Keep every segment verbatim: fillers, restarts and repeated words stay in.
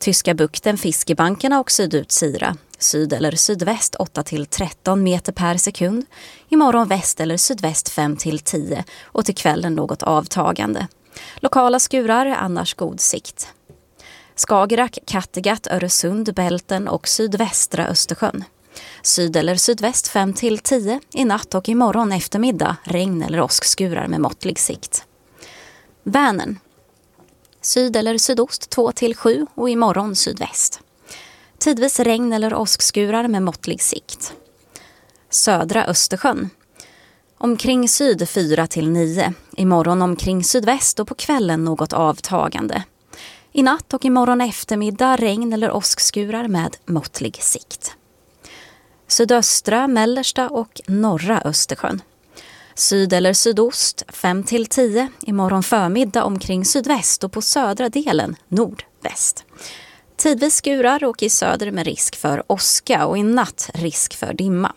Tyska bukten, fiskebankarna och sydutsira. Syd eller sydväst åtta till tretton meter per sekund. Imorgon väst eller sydväst fem till tio och till kvällen något avtagande. Lokala skurar, annars god sikt. Skagerrak, Kattegatt, Öresund, Bälten och sydvästra Östersjön. Syd eller sydväst fem till tio. I natt och imorgon eftermiddag regn eller åskskurar med måttlig sikt. Vänern. Syd eller sydost två till sju och imorgon sydväst. Tidvis regn eller åskskurar med måttlig sikt. Södra Östersjön. Omkring syd fyra till nio. Imorgon omkring sydväst och på kvällen något avtagande. I natt och imorgon eftermiddag regn eller åskskurar med måttlig sikt. Sydöstra, mellersta och norra Östersjön. Syd eller sydost fem till tio. Imorgon förmiddag omkring sydväst och på södra delen nordväst. Tidvis skurar och i söder med risk för åska och i natt risk för dimma.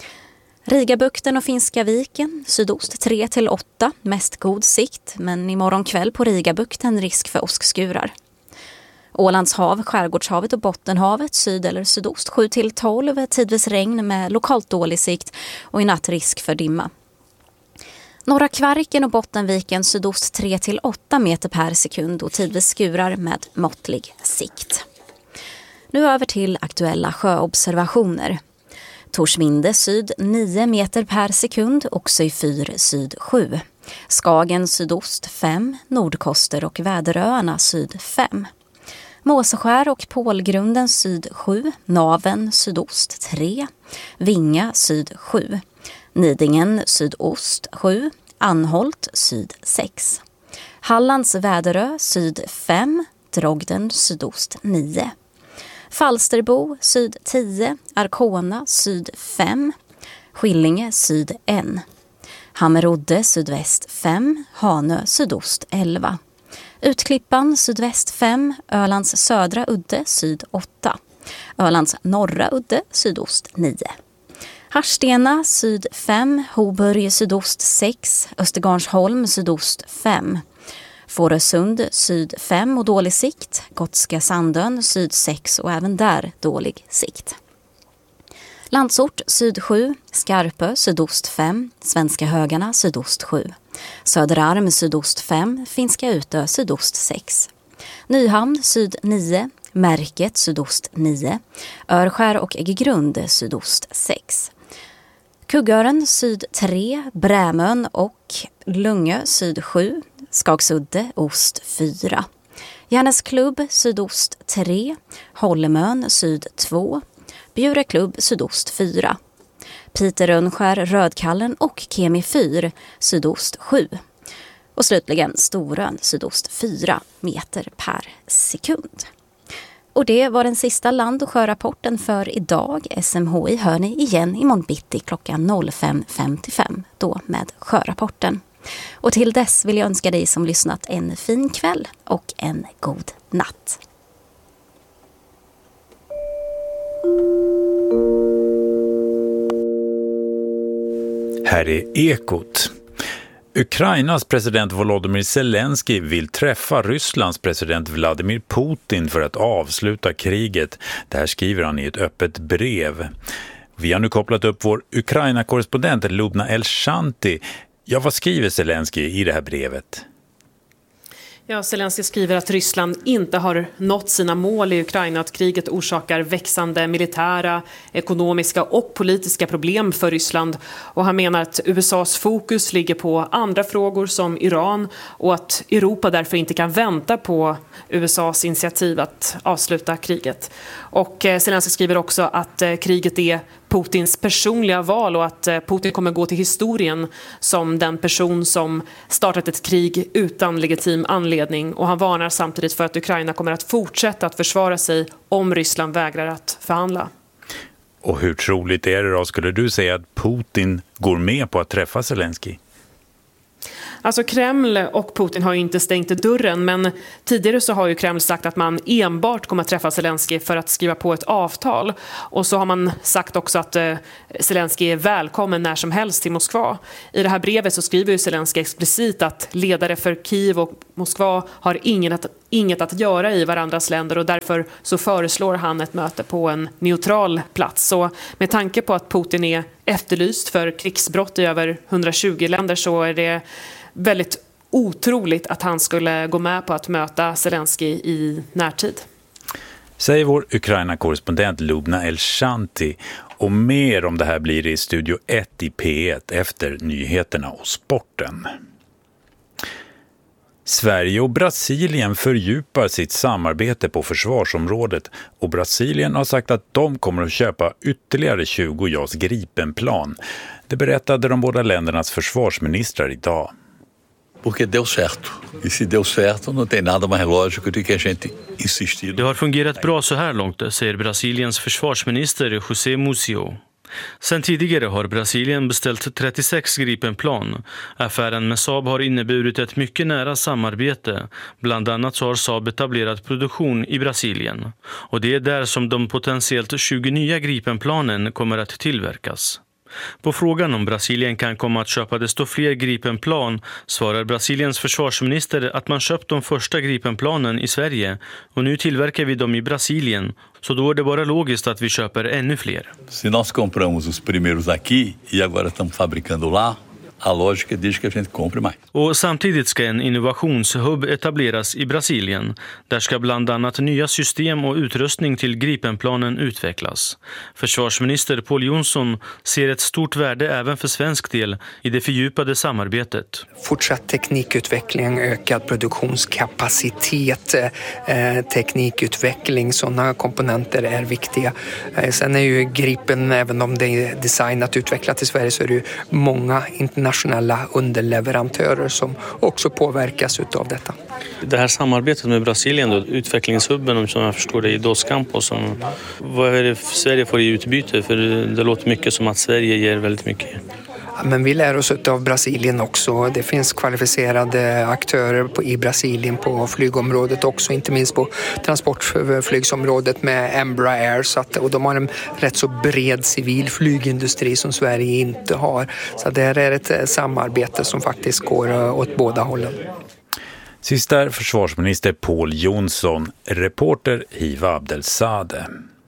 Rigabukten och Finska viken, sydost tre till åtta, mest god sikt, men imorgon kväll på Rigabukten risk för åskskurar. Ålands hav, Skärgårdshavet och Bottenhavet, syd eller sydost sju till tolv, tidvis regn med lokalt dålig sikt och i natt risk för dimma. Norra Kvarken och Bottenviken, sydost tre till åtta meter per sekund och tidvis skurar med måttlig sikt. Nu över till aktuella sjöobservationer. Torsvinde syd nio meter per sekund, också i fyr syd sju. Skagen sydost fem, Nordkoster och Väderöarna syd fem. Måseskär och Pålgrunden syd sju, Naven sydost tre, Vinga syd sju, Nidingen sydost sju, Anholt syd sex. Hallands Väderö syd fem, Drogden sydost nio. Falsterbo syd tio, Arkona syd fem, Skillinge syd ett. Hammerodde sydväst fem, Hanö sydost elva. Utklippan sydväst fem, Ölands södra udde syd åtta. Ölands norra udde sydost nio. Harstena syd fem, Hoburg sydost sex, Östergarnsholm sydost fem. Fårösund syd fem och dålig sikt, Gotska Sandön syd sex och även där dålig sikt. Landsort syd sju, Skarpö sydost fem, Svenska Högarna sydost sju. Söderarm sydost fem, Finska Utö sydost sex. Nyhamn syd nio, Märket sydost nio, Örskär och Äggegrund sydost sex. Kuggören syd tre, Brämön och Lungö syd sju, Skagsudde ost fyra. Järnesklubb sydost tre, Holmön syd två, Bjureklubb sydost fyra. Piterönskär, Rödkallen och Kemi fyr sydost sju. Och slutligen Storön sydost fyra meter per sekund. Och det var den sista land- och sjörapporten för idag. S M H I hör ni igen imorgon bitti klockan fem femtiofem då med sjörapporten. Och till dess vill jag önska dig som lyssnat en fin kväll och en god natt. Här är Ekot. Ukrainas president Volodymyr Zelensky vill träffa Rysslands president Vladimir Putin för att avsluta kriget. Det här skriver han i ett öppet brev. Vi har nu kopplat upp vår Ukraina-korrespondent Lubna El-Shanti. Ja, vad skriver Zelensky i det här brevet? Ja, Zelensky skriver att Ryssland inte har nått sina mål i Ukraina, att kriget orsakar växande militära, ekonomiska och politiska problem för Ryssland. Och han menar att U S A:s fokus ligger på andra frågor som Iran och att Europa därför inte kan vänta på U S A:s initiativ att avsluta kriget. Och Zelensky skriver också att kriget är Putins personliga val och att Putin kommer gå till historien som den person som startat ett krig utan legitim anledning, och han varnar samtidigt för att Ukraina kommer att fortsätta att försvara sig om Ryssland vägrar att förhandla. Och hur troligt är det då, skulle du säga, att Putin går med på att träffa Zelensky? Alltså Kreml och Putin har ju inte stängt dörren, men tidigare så har ju Kreml sagt att man enbart kommer att träffa Zelensky för att skriva på ett avtal. Och så har man sagt också att eh, Zelensky är välkommen när som helst till Moskva. I det här brevet så skriver ju Zelensky explicit att ledare för Kiev och Moskva har ingen att, inget att göra i varandras länder och därför så föreslår han ett möte på en neutral plats. Så med tanke på att Putin är efterlyst för krigsbrott i över hundratjugo länder så är det väldigt otroligt att han skulle gå med på att möta Zelensky i närtid. Säger vår Ukraina-korrespondent Lubna El-Shanti, och mer om det här blir i Studio ett i P ett efter nyheterna och sporten. Sverige och Brasilien fördjupar sitt samarbete på försvarsområdet och Brasilien har sagt att de kommer att köpa ytterligare tjugo JAS Gripenplan. Det berättade de båda ländernas försvarsministrar idag. Porque deu certo. E se deu certo, não tem nada mais lógico do que a gente insistir. Det har fungerat bra så här långt, säger Brasiliens försvarsminister José Musio. Sen tidigare har Brasilien beställt trettiosex Gripenplan. Affären med Saab har inneburit ett mycket nära samarbete. Bland annat så har Saab etablerat produktion i Brasilien. Och det är där som de potentiellt tjugo nya Gripenplanen kommer att tillverkas. På frågan om Brasilien kan komma att köpa desto fler Gripenplan svarar Brasiliens försvarsminister att man köpt de första Gripenplanen i Sverige och nu tillverkar vi dem i Brasilien, så då är det bara logiskt att vi köper ännu fler. Se nós compramos os primeiros aqui e agora estamos fabricando lá, a lógica diz que a gente compre mais. Och samtidigt ska en innovationshubb etableras i Brasilien. Där ska bland annat nya system och utrustning till Gripenplanen utvecklas. Försvarsminister Pål Jonson ser ett stort värde även för svensk del i det fördjupade samarbetet. Fortsatt teknikutveckling, ökad produktionskapacitet, eh, teknikutveckling, sådana komponenter är viktiga. Eh, sen är ju Gripen, även om det är designat utvecklat i Sverige, så är det ju många internationella nationella underleverantörer som också påverkas av detta. Det här samarbetet med Brasilien, då, utvecklingshubben som jag förstår det i Dos Campos, som, vad är det Sverige får i utbyte? För det låter mycket som att Sverige ger väldigt mycket. Men vi lär oss av Brasilien också. Det finns kvalificerade aktörer på, i Brasilien på flygområdet också, inte minst på transportflygsområdet med Embraer. Så att, och de har en rätt så bred civil flygindustri som Sverige inte har. Så det här är ett samarbete som faktiskt går åt båda hållen. Sist där försvarsminister Pål Jonson, reporter Hiva Abdelsade.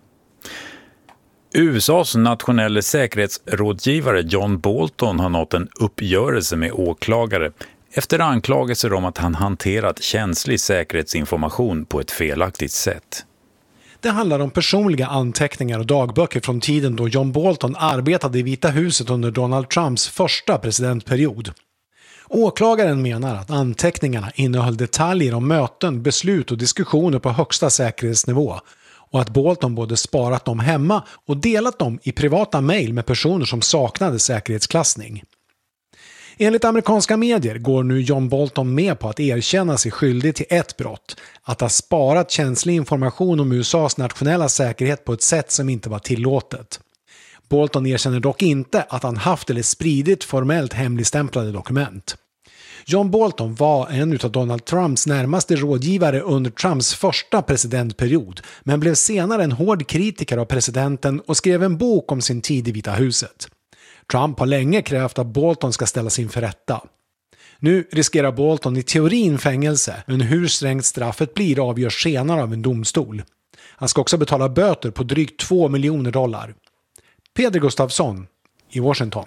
U S A:s nationella säkerhetsrådgivare John Bolton har nått en uppgörelse med åklagare efter anklagelser om att han hanterat känslig säkerhetsinformation på ett felaktigt sätt. Det handlar om personliga anteckningar och dagböcker från tiden då John Bolton arbetade i Vita huset under Donald Trumps första presidentperiod. Åklagaren menar att anteckningarna innehöll detaljer om möten, beslut och diskussioner på högsta säkerhetsnivå och att Bolton både sparat dem hemma och delat dem i privata mejl med personer som saknade säkerhetsklassning. Enligt amerikanska medier går nu John Bolton med på att erkänna sig skyldig till ett brott, att ha sparat känslig information om U S A:s nationella säkerhet på ett sätt som inte var tillåtet. Bolton erkänner dock inte att han haft eller spridit formellt hemligstämplade dokument. John Bolton var en av Donald Trumps närmaste rådgivare under Trumps första presidentperiod, men blev senare en hård kritiker av presidenten och skrev en bok om sin tid i Vita huset. Trump har länge krävt att Bolton ska ställas inför rätta. Nu riskerar Bolton i teorin fängelse, men hur strängt straffet blir avgörs senare av en domstol. Han ska också betala böter på drygt två miljoner dollar. Peder Gustafsson i Washington.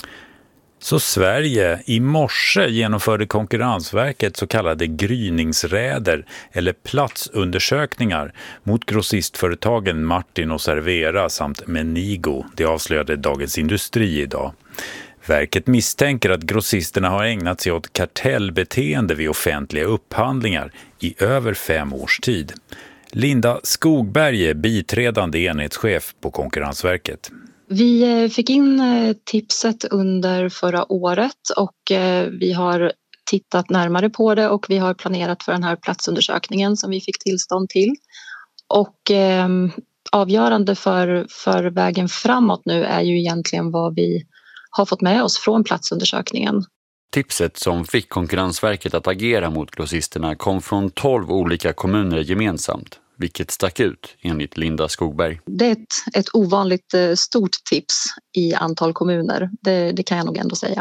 Så Sverige i morse genomförde Konkurrensverket så kallade gryningsräder eller platsundersökningar mot grossistföretagen Martin och Servera samt Menigo. Det avslöjade Dagens Industri idag. Verket misstänker att grossisterna har ägnat sig åt kartellbeteende vid offentliga upphandlingar i över fem års tid. Linda Skogberg är biträdande enhetschef på Konkurrensverket. Vi fick in tipset under förra året och vi har tittat närmare på det och vi har planerat för den här platsundersökningen som vi fick tillstånd till. Och eh, avgörande för, för vägen framåt nu är ju egentligen vad vi har fått med oss från platsundersökningen. Tipset som fick Konkurrensverket att agera mot grossisterna kom från tolv olika kommuner gemensamt. Vilket stack ut enligt Linda Skogberg. Det är ett, ett ovanligt stort tips i antal kommuner, det, det kan jag nog ändå säga.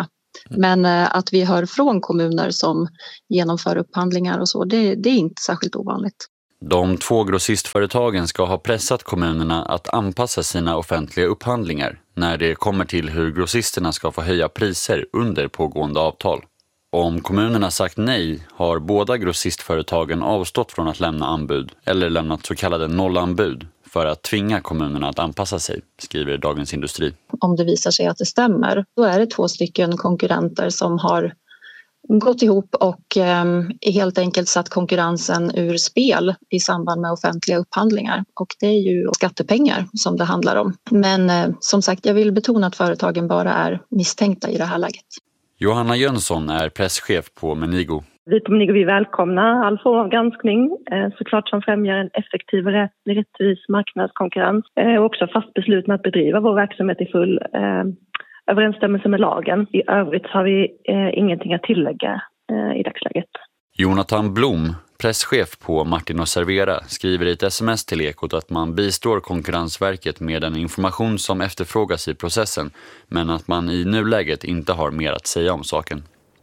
Men att vi hör från kommuner som genomför upphandlingar och så, det, det är inte särskilt ovanligt. De två grossistföretagen ska ha pressat kommunerna att anpassa sina offentliga upphandlingar när det kommer till hur grossisterna ska få höja priser under pågående avtal. Om kommunerna sagt nej har båda grossistföretagen avstått från att lämna anbud eller lämnat så kallade nollanbud för att tvinga kommunerna att anpassa sig, skriver Dagens Industri. Om det visar sig att det stämmer, då är det två stycken konkurrenter som har gått ihop och eh, helt enkelt satt konkurrensen ur spel i samband med offentliga upphandlingar. Och det är ju skattepengar som det handlar om. Men eh, som sagt, jag vill betona att företagen bara är misstänkta i det här läget. Johanna Jönsson är presschef på Menigo. Vi på Menigo vi välkomnar all form av granskning, eh, såklart som främjar en effektiv och rättvis marknadskonkurrens. Eh, och också fast beslut med att bedriva vår verksamhet i full eh, överensstämmelse med lagen. I övrigt har vi eh, ingenting att tillägga eh, i dagsläget. Jonathan Blom, presschef på Martin och Servera, skriver i ett sms till Ekot att man bistår Konkurrensverket med den information som efterfrågas i processen, men att man i nuläget inte har mer att säga om saken.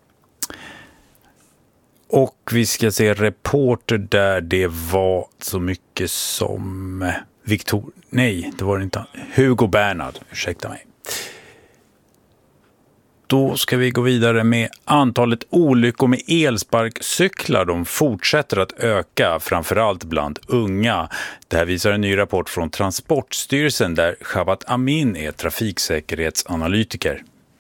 Och vi ska se reporter där det var så mycket som Victor... Nej, det var det inte. Hugo Bernhard, ursäkta mig. Då ska vi gå vidare med antalet olyckor med elsparkcyklar. De fortsätter att öka, framförallt bland unga. Det här visar en ny rapport från Transportstyrelsen där Shabat Amin är trafiksäkerhetsanalytiker.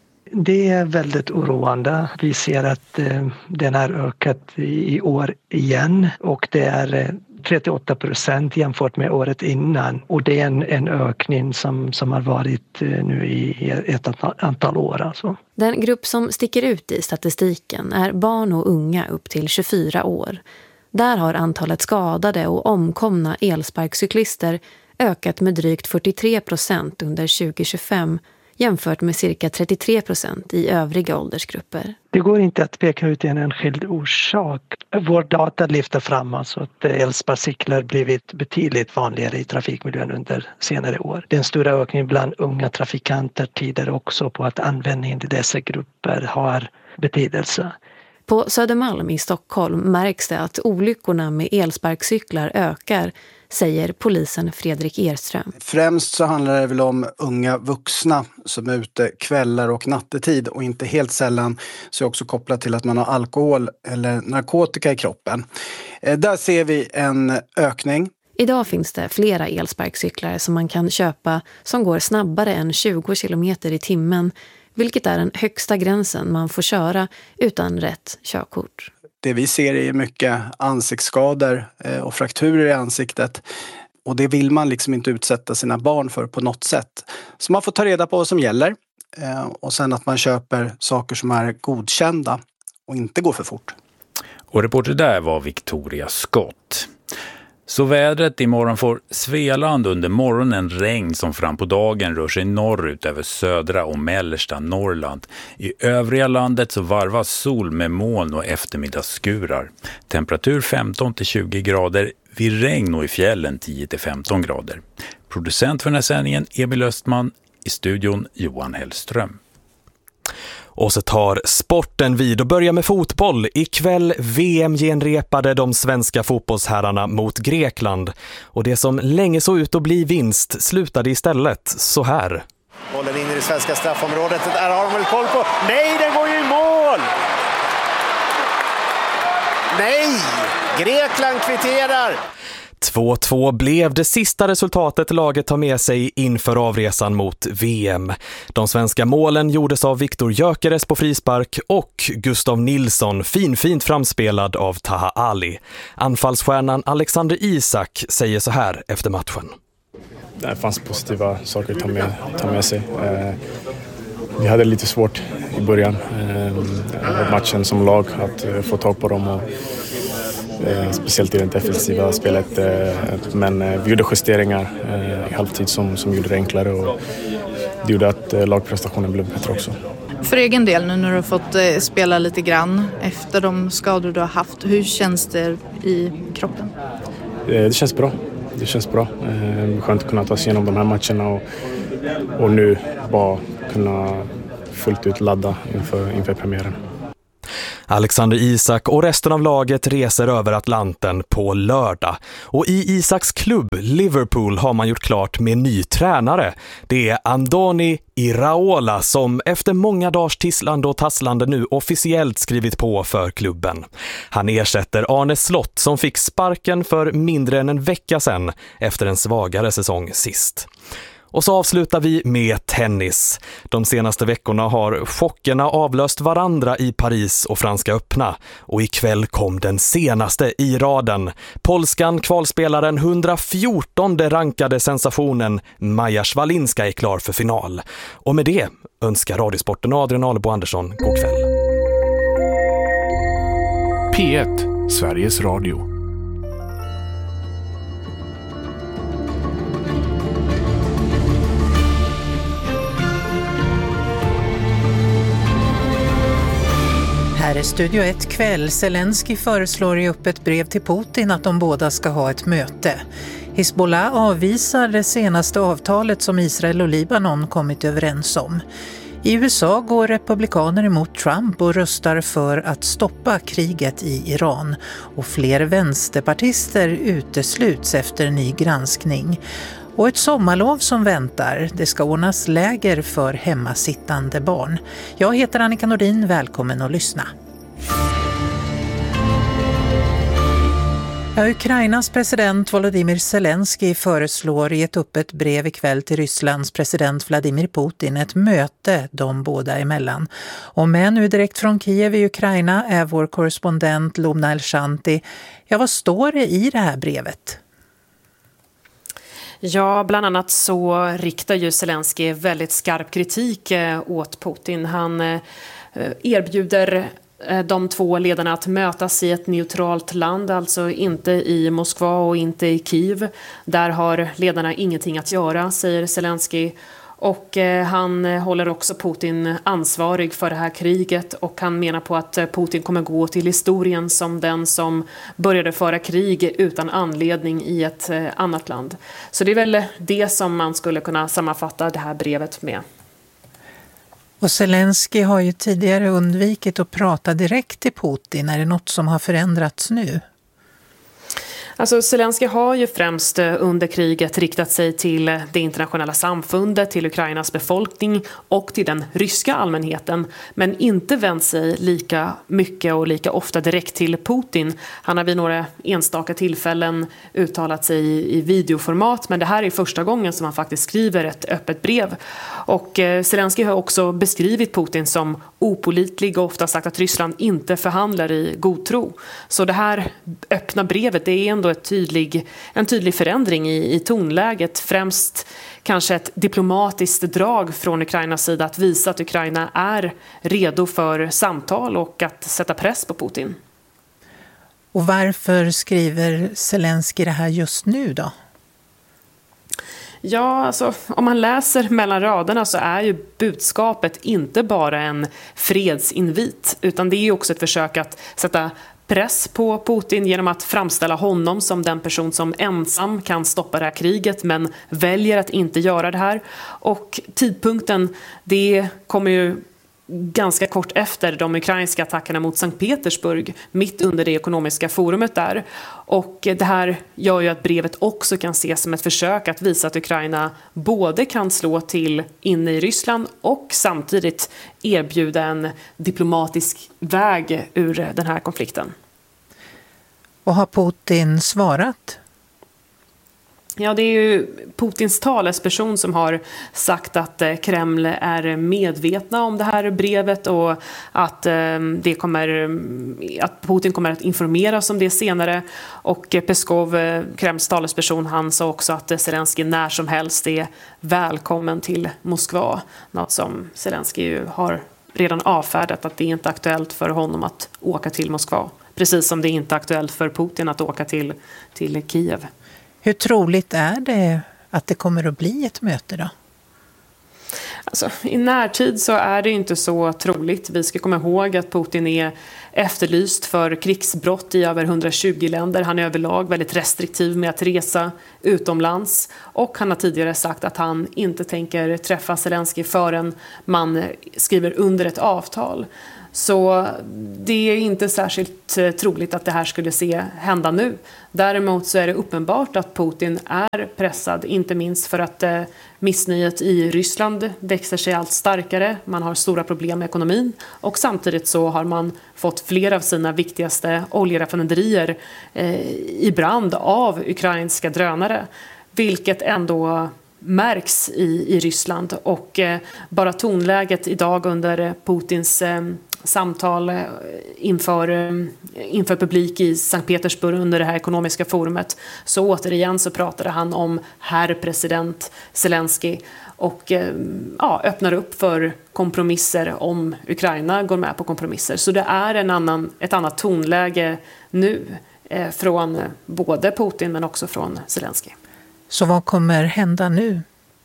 Det är väldigt oroande. Vi ser att eh, den har ökat i, i år igen och det är eh, trettioåtta procent jämfört med året innan. Och det är en, en ökning som, som har varit eh, nu i ett antal år. Alltså. Den grupp som sticker ut i statistiken är barn och unga upp till tjugofyra år. Där har antalet skadade och omkomna elsparkcyklister ökat med drygt fyrtiotre procent under tjugo tjugofem jämfört med cirka trettiotre procent i övriga åldersgrupper. Det går inte att peka ut en enskild orsak. Vår data lyfter fram alltså att elsparkcyklar blivit betydligt vanligare i trafikmiljön under senare år. Den stora ökningen bland unga trafikanter tyder också på att användningen i dessa grupper har betydelse. På Södermalm i Stockholm märks det att olyckorna med elsparkcyklar ökar, säger polisen Fredrik Erström. Främst så handlar det väl om unga vuxna som är ute kvällar och nattetid och inte helt sällan så är också kopplat till att man har alkohol eller narkotika i kroppen. Där ser vi en ökning. Idag finns det flera elsparkcyklar som man kan köpa som går snabbare än tjugo kilometer i timmen, vilket är den högsta gränsen man får köra utan rätt körkort. Det vi ser är mycket ansiktsskador och frakturer i ansiktet. Och det vill man liksom inte utsätta sina barn för på något sätt. Så man får ta reda på vad som gäller. Och sen att man köper saker som är godkända och inte går för fort. Och reporter där var Victoria Scott. Så vädret imorgon får Svealand under morgonen regn som fram på dagen rör sig norrut över södra och mellersta Norrland. I övriga landet så varvas sol med moln och eftermiddagsskurar. Temperatur femton till tjugo grader, vid regn och i fjällen tio till femton grader. Producent för den här sändningen Emil Östman, i studion Johan Hellström. Och så tar sporten vid och börjar med fotboll. Ikväll V M-genrepade de svenska fotbollsherrarna mot Grekland. Och det som länge såg ut att bli vinst slutade istället så här. Bollen in i det svenska straffområdet. Där har de väl koll på. Nej, den går ju i mål! Nej! Grekland kvitterar! två två blev det sista resultatet laget tar med sig inför avresan mot V M. De svenska målen gjordes av Viktor Gyökeres på frispark och Gustav Nilsson finfint framspelad av Taha Ali. Anfallsstjärnan Alexander Isak säger så här efter matchen. Det fanns positiva saker att ta med, ta med sig. Eh, vi hade lite svårt i början eh, matchen som lag att eh, få tag på dem och Eh, speciellt i det defensiva spelet, eh, men eh, vi gjorde justeringar eh, i halvtid som, som gjorde det enklare och det gjorde att eh, lagprestationen blev bättre också. För egen del nu när du har fått eh, spela lite grann efter de skador du har haft, hur känns det i kroppen? Eh, det känns bra, det känns bra. Eh, skönt att kunna ta sig igenom de här matcherna och, och nu bara kunna fullt ut ladda inför, inför premiären. Alexander Isak och resten av laget reser över Atlanten på lördag. Och i Isaks klubb Liverpool har man gjort klart med ny tränare. Det är Andoni Iraola som efter många dagars tisslande och tasslande nu officiellt skrivit på för klubben. Han ersätter Arne Slott som fick sparken för mindre än en vecka sedan efter en svagare säsong sist. Och så avslutar vi med tennis. De senaste veckorna har chockerna avlöst varandra i Paris och Franska öppna. Och ikväll kom den senaste i raden. Polskan kvalspelaren hundrafjortonde rankade sensationen Maja Swalinska är klar för final. Och med det önskar Radiosporten och Adrian Alebo Andersson god kväll. P ett, Sveriges Radio. Här är Studio ett kväll. Zelensky föreslår i öppet brev till Putin att de båda ska ha ett möte. Hezbollah avvisar det senaste avtalet som Israel och Libanon kommit överens om. I U S A går republikaner emot Trump och röstar för att stoppa kriget i Iran. Och fler vänsterpartister utesluts efter ny granskning. Och ett sommarlov som väntar. Det ska ordnas läger för hemmasittande barn. Jag heter Annika Nordin, välkommen att lyssna. Ja, Ukrainas president Volodymyr Zelensky föreslår i ett öppet brev ikväll till Rysslands president Vladimir Putin ett möte de båda emellan. Och med nu direkt från Kiev i Ukraina är vår korrespondent Lumna Elshanti. Ja, vad står det i det här brevet? Ja, bland annat så riktar ju Zelensky väldigt skarp kritik åt Putin. Han erbjuder de två ledarna att mötas i ett neutralt land, alltså inte i Moskva och inte i Kiev. Där har ledarna ingenting att göra, säger Zelensky. Och han håller också Putin ansvarig för det här kriget och han menar på att Putin kommer gå till historien som den som började föra krig utan anledning i ett annat land. Så det är väl det som man skulle kunna sammanfatta det här brevet med. Och Zelensky har ju tidigare undvikit att prata direkt till Putin. Är det något som har förändrats nu? Alltså Zelensky har ju främst under kriget riktat sig till det internationella samfundet, till Ukrainas befolkning och till den ryska allmänheten, men inte vänt sig lika mycket och lika ofta direkt till Putin. Han har vid några enstaka tillfällen uttalat sig i, i videoformat, men det här är första gången som han faktiskt skriver ett öppet brev. Och eh, Zelensky har också beskrivit Putin som opålitlig och ofta sagt att Ryssland inte förhandlar i god tro. Så det här öppna brevet, det är ändå ett tydlig, en tydlig förändring i, i tonläget, främst kanske ett diplomatiskt drag från Ukrainas sida att visa att Ukraina är redo för samtal och att sätta press på Putin. Och varför skriver Zelensky det här just nu då? Ja, alltså, om man läser mellan raderna så är ju budskapet inte bara en fredsinvit, utan det är också ett försök att sätta press på Putin genom att framställa honom som den person som ensam kan stoppa det här kriget men väljer att inte göra det här. Och tidpunkten, det kommer ju ganska kort efter de ukrainska attackerna mot Sankt Petersburg, mitt under det ekonomiska forumet där. Och det här gör ju att brevet också kan ses som ett försök att visa att Ukraina både kan slå till inne i Ryssland och samtidigt erbjuda en diplomatisk väg ur den här konflikten. Och har Putin svarat? Ja, det är ju Putins talesperson som har sagt att Kreml är medvetna om det här brevet och att, det kommer, att Putin kommer att informeras om det senare. Och Peskov, Kremls talesperson, han sa också att Zelensky när som helst är välkommen till Moskva. Något som Zelensky ju har redan avfärdat, att det är inte aktuellt för honom att åka till Moskva. Precis som det är inte aktuellt för Putin att åka till, till Kiev. Hur troligt är det att det kommer att bli ett möte då? Alltså, i närtid så är det inte så troligt. Vi ska komma ihåg att Putin är efterlyst för krigsbrott i över hundratjugo länder. Han är överlag väldigt restriktiv med att resa utomlands. Och han har tidigare sagt att han inte tänker träffa Zelensky förrän man skriver under ett avtal. Så det är inte särskilt troligt att det här skulle se hända nu. Däremot så är det uppenbart att Putin är pressad, inte minst för att eh, missnöjet i Ryssland växer sig allt starkare. Man har stora problem med ekonomin och samtidigt så har man fått flera av sina viktigaste oljeraffinaderier eh, i brand av ukrainska drönare, vilket ändå märks i, i Ryssland. Och eh, bara tonläget idag under Putins eh, samtal inför, inför publik i Sankt Petersburg under det här ekonomiska forumet, så återigen så pratade han om herr president Zelensky och ja, öppnar upp för kompromisser om Ukraina går med på kompromisser. Så det är en annan, ett annat tonläge nu eh, från både Putin men också från Zelensky. Så vad kommer hända nu?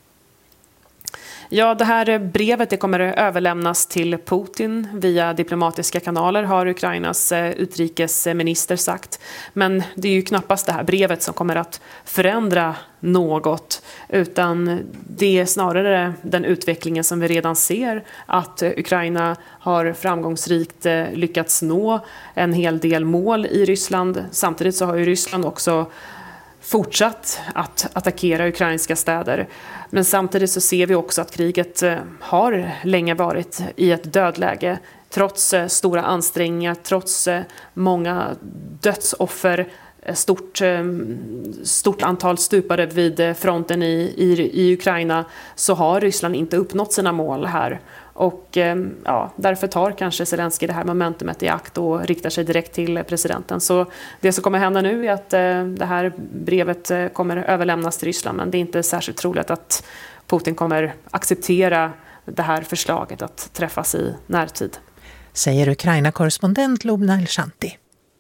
Ja, det här brevet det kommer överlämnas till Putin via diplomatiska kanaler, har Ukrainas utrikesminister sagt. Men det är ju knappast det här brevet som kommer att förändra något, utan det är snarare den utvecklingen som vi redan ser, att Ukraina har framgångsrikt lyckats nå en hel del mål i Ryssland. Samtidigt så har ju Ryssland också fortsatt att attackera ukrainska städer. Men samtidigt så ser vi också att kriget har länge varit i ett dödläge. Trots stora ansträngningar, trots många dödsoffer, stort, stort antal stupade vid fronten i, i, i Ukraina, så har Ryssland inte uppnått sina mål här. Och ja, därför tar kanske Zelensky det här momentumet i akt och riktar sig direkt till presidenten. Så det som kommer hända nu är att det här brevet kommer överlämnas till Ryssland, men det är inte särskilt troligt att Putin kommer acceptera det här förslaget att träffas i närtid. Säger Ukraina-korrespondent Lubna Elshanti.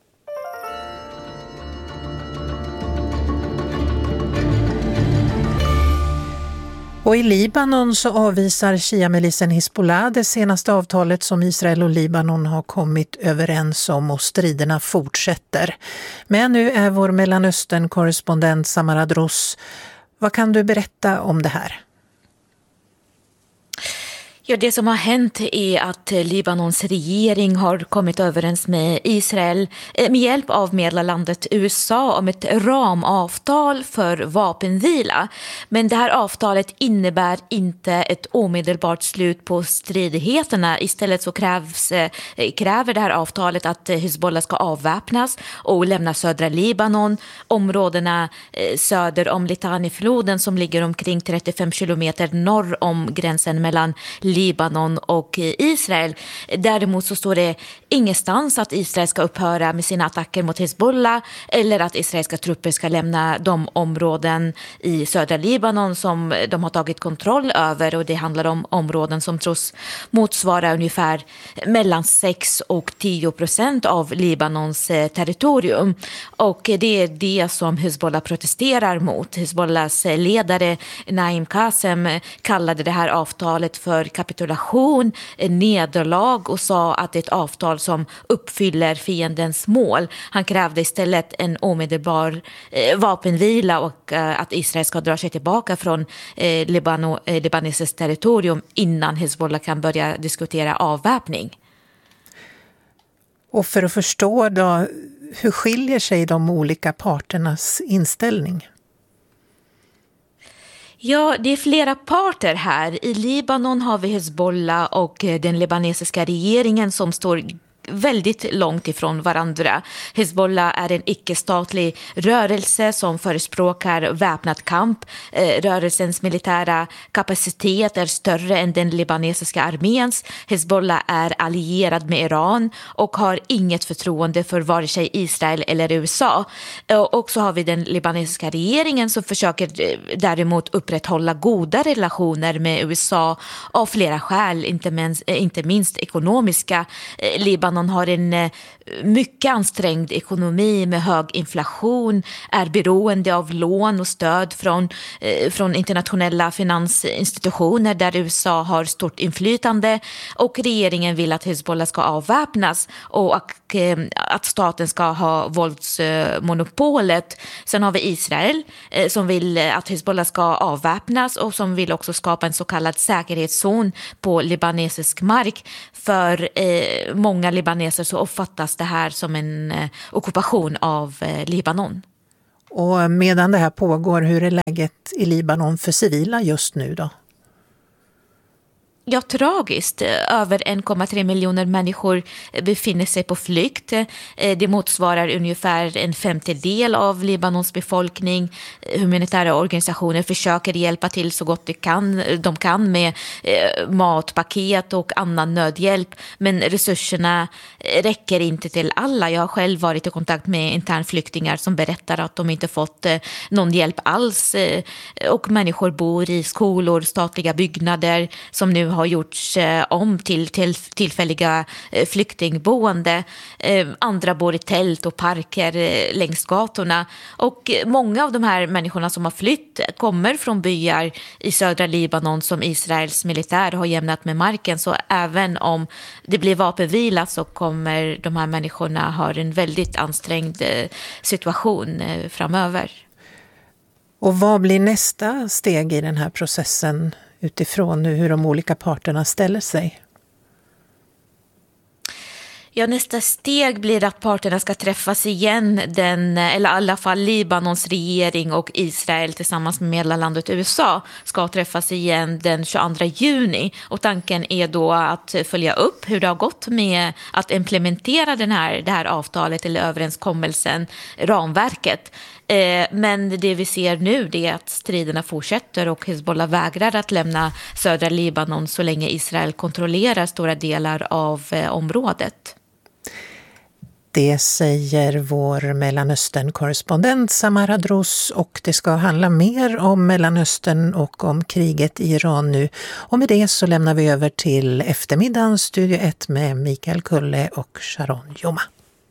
Och i Libanon så avvisar Shia-milisen Hizbollah det senaste avtalet som Israel och Libanon har kommit överens om, och striderna fortsätter. Men nu är vår Mellanöstern-korrespondent Samara Dross. Vad kan du berätta om det här? Ja, det som har hänt är att Libanons regering har kommit överens med Israel med hjälp av medlarlandet U S A om ett ramavtal för vapenvila. Men det här avtalet innebär inte ett omedelbart slut på stridigheterna. Istället så krävs, kräver det här avtalet att Hizbollah ska avväpnas och lämna södra Libanon, områdena söder om Litani-floden som ligger omkring trettiofem kilometer norr om gränsen mellan Libanon och Israel. Däremot så står det ingenstans att Israel ska upphöra med sina attacker mot Hizbollah eller att israeliska trupper ska lämna de områden i södra Libanon som de har tagit kontroll över, och det handlar om områden som tros motsvara ungefär mellan sex och tio procent av Libanons territorium. Och det är det som Hizbollah protesterar mot. Hizbollahs ledare Naim Qasem kallade det här avtalet för kapitulation, nederlag, och sa att det är ett avtal som uppfyller fiendens mål. Han krävde istället en omedelbar eh, vapenvila och eh, att Israel ska dra sig tillbaka från eh, Libano, eh, Libaneses territorium innan Hizbollah kan börja diskutera avväpning. Och för att förstå då, hur skiljer sig de olika parternas inställning? Ja, det är flera parter här. I Libanon har vi Hizbollah och den libanesiska regeringen som står väldigt långt ifrån varandra. Hizbollah är en icke-statlig rörelse som förespråkar väpnad kamp. Rörelsens militära kapacitet är större än den libanesiska arméns. Hizbollah är allierad med Iran och har inget förtroende för vare sig Israel eller U S A. Och så har vi den libanesiska regeringen som försöker däremot upprätthålla goda relationer med U S A av flera skäl, inte minst, inte minst ekonomiska. Libanon Libanon har en mycket ansträngd ekonomi med hög inflation, är beroende av lån och stöd från, från internationella finansinstitutioner där U S A har stort inflytande, och regeringen vill att Hezbollah ska avväpnas och att staten ska ha våldsmonopolet. Sen har vi Israel som vill att Hezbollah ska avväpnas och som vill också skapa en så kallad säkerhetszon på libanesisk mark. För eh, många libaneser så uppfattas det här som en eh, ockupation av eh, Libanon. Och medan det här pågår, hur är läget i Libanon för civila just nu då? Ja, tragiskt. Över en komma tre miljoner människor befinner sig på flykt. Det motsvarar ungefär en femtedel av Libanons befolkning. Humanitära organisationer försöker hjälpa till så gott de kan, de kan med matpaket och annan nödhjälp. Men resurserna räcker inte till alla. Jag har själv varit i kontakt med internflyktingar som berättar att de inte fått någon hjälp alls. Och människor bor i skolor, statliga byggnader som nu har gjorts eh, om till, till tillfälliga eh, flyktingboende. Eh, andra bor i tält och parker eh, längs gatorna. Och eh, många av de här människorna som har flytt kommer från byar i södra Libanon som Israels militär har jämnat med marken. Så även om det blir vapenvila så kommer de här människorna ha en väldigt ansträngd eh, situation eh, framöver. Och vad blir nästa steg i den här processen utifrån nu hur de olika parterna ställer sig? Ja, nästa steg blir att parterna ska träffas igen, den, eller i alla fall Libanons regering och Israel tillsammans med medlarlandet U S A ska träffas igen den tjugoandra juni. Och tanken är då att följa upp hur det har gått med att implementera den här, det här avtalet eller överenskommelsen, ramverket. Men det vi ser nu är att striderna fortsätter och Hezbollah vägrar att lämna södra Libanon så länge Israel kontrollerar stora delar av området. Det säger vår Mellanöstern-korrespondent Samara Dross, och det ska handla mer om Mellanöstern och om kriget i Iran nu. Och med det så lämnar vi över till eftermiddagens Studio ett med Mikael Kulle och Sharon Joma.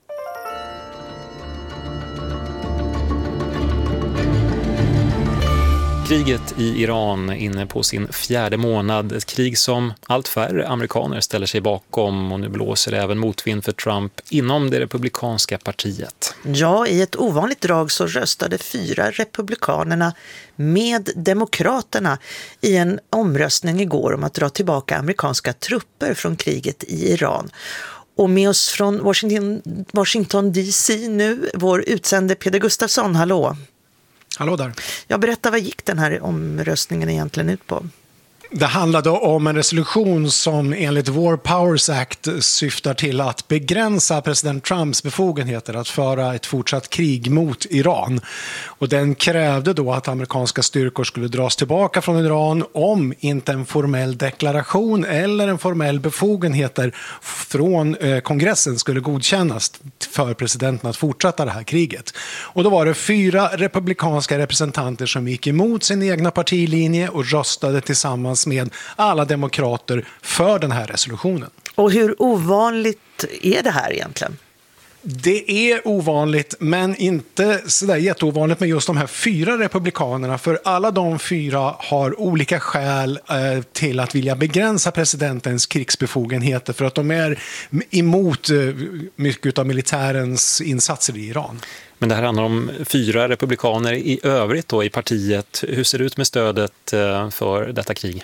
Kriget i Iran är inne på sin fjärde månad. Ett krig som allt färre amerikaner ställer sig bakom, och nu blåser det även motvind för Trump inom det republikanska partiet. Ja, i ett ovanligt drag så röstade fyra republikanerna med demokraterna i en omröstning igår om att dra tillbaka amerikanska trupper från kriget i Iran. Och med oss från Washington, Washington D C nu, vår utsände Peder Gustafsson. Hallå! Hallå där. Jag berättar, vad gick den här omröstningen egentligen ut på? Det handlade om en resolution som enligt War Powers Act syftar till att begränsa president Trumps befogenheter att föra ett fortsatt krig mot Iran. Och den krävde då att amerikanska styrkor skulle dras tillbaka från Iran om inte en formell deklaration eller en formell befogenheter från eh, kongressen skulle godkännas för presidenten att fortsätta det här kriget. Och då var det fyra republikanska representanter som gick emot sin egna partilinje och röstade tillsammans med alla demokrater för den här resolutionen. Och hur ovanligt är det här egentligen? Det är ovanligt, men inte sådär jätteovanligt med just de här fyra republikanerna, för alla de fyra har olika skäl eh, till att vilja begränsa presidentens krigsbefogenheter, för att de är emot eh, mycket av militärens insatser i Iran. Men det här handlar om fyra republikaner i övrigt då i partiet. Hur ser det ut med stödet eh, för detta krig?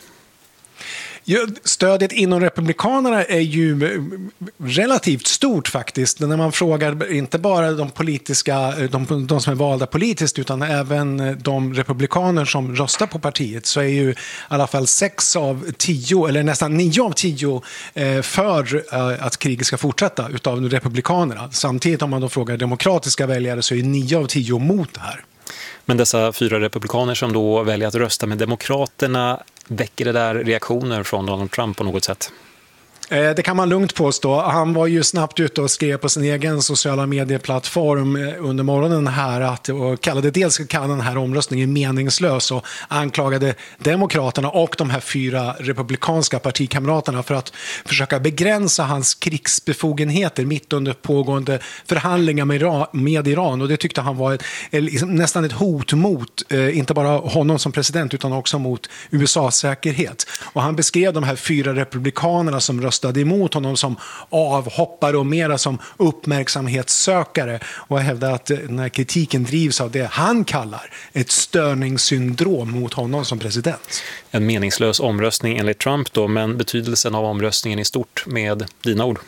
Ja, stödet inom republikanerna är ju relativt stort faktiskt. När man frågar inte bara de politiska, de, de som är valda politiskt, utan även de republikaner som röstar på partiet, så är ju i alla fall sex av tio, eller nästan nio av tio för att kriget ska fortsätta utav republikanerna. Samtidigt om man då frågar demokratiska väljare så är nio av tio mot det här. Men dessa fyra republikaner som då väljer att rösta med demokraterna, väcker det där reaktioner från Donald Trump på något sätt? Det kan man lugnt påstå. Han var ju snabbt ute och skrev på sin egen sociala medieplattform under morgonen här att, och kallade dels kallade den här omröstningen meningslös och anklagade Demokraterna och de här fyra republikanska partikamraterna för att försöka begränsa hans krigsbefogenheter mitt under pågående förhandlingar med Iran, med Iran. Och det tyckte han var ett, liksom, nästan ett hot mot eh, inte bara honom som president utan också mot U S A:s säkerhet. Och han beskrev de här fyra republikanerna som röstade emot honom som avhoppare och mera som uppmärksamhetssökare och hävdade att den här kritiken drivs av det han kallar ett störningssyndrom mot honom som president. En meningslös omröstning enligt Trump då, men betydelsen av omröstningen i stort med dina ord?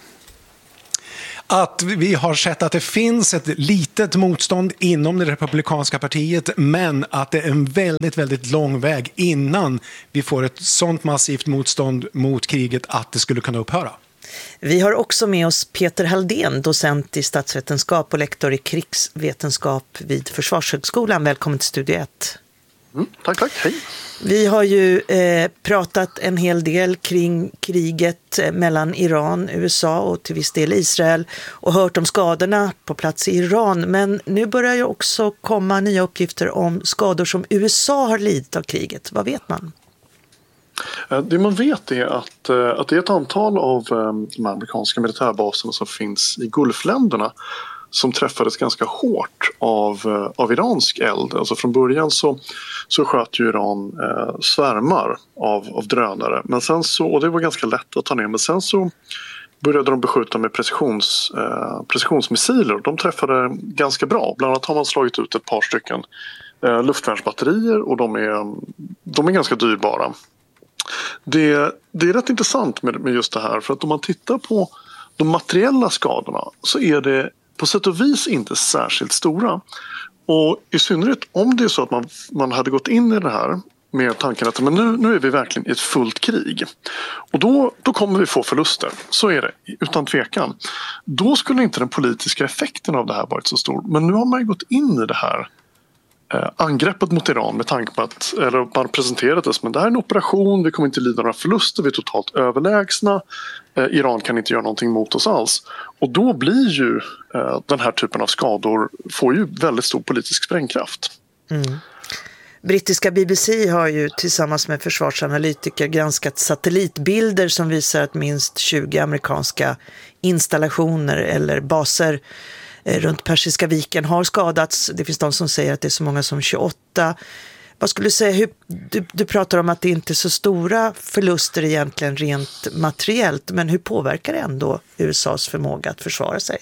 Att vi har sett att det finns ett litet motstånd inom det republikanska partiet, men att det är en väldigt, väldigt lång väg innan vi får ett sånt massivt motstånd mot kriget att det skulle kunna upphöra. Vi har också med oss Peter Halldén, docent i statsvetenskap och lektor i krigsvetenskap vid Försvarshögskolan. Välkommen till Studio ett. Mm, tack, tack. Hej. Vi har ju eh, pratat en hel del kring kriget mellan Iran, U S A och till viss del Israel och hört om skadorna på plats i Iran. Men nu börjar ju också komma nya uppgifter om skador som U S A har lidit av kriget. Vad vet man? Det man vet är att, att det är ett antal av de amerikanska militärbaserna som finns i Gulfländerna som träffades ganska hårt av, av iransk eld. Alltså från början så, så sköt ju Iran eh, svärmar av, av drönare. Men sen så, och det var ganska lätt att ta ner. Men sen så började de beskjuta med precisions, eh, precisionsmissiler. De träffade ganska bra. Bland annat har man slagit ut ett par stycken eh, luftvärnsbatterier och de är, de är ganska dyrbara. Det, det är rätt intressant med, med just det här. För att om man tittar på de materiella skadorna så är det på sätt och vis inte särskilt stora. Och i synnerhet om det är så att man, man hade gått in i det här med tanken att men nu, nu är vi verkligen i ett fullt krig. Och då, då kommer vi få förluster. Så är det, utan tvekan. Då skulle inte den politiska effekten av det här varit så stor. Men nu har man ju gått in i det här eh, angreppet mot Iran med tanke på att, eller man presenterat det som att det här är en operation, vi kommer inte lida några förluster, vi är totalt överlägsna. Eh, Iran kan inte göra någonting mot oss alls. Och då blir ju eh, den här typen av skador får ju väldigt stor politisk sprängkraft. Mm. Brittiska B B C har ju tillsammans med försvarsanalytiker granskat satellitbilder som visar att minst tjugo amerikanska installationer eller baser eh, runt Persiska viken har skadats. Det finns de som säger att det är så många som tjugoåtta. Vad skulle du säga, hur, du, du pratar om att det inte är så stora förluster egentligen rent materiellt, men hur påverkar det ändå U S A:s förmåga att försvara sig?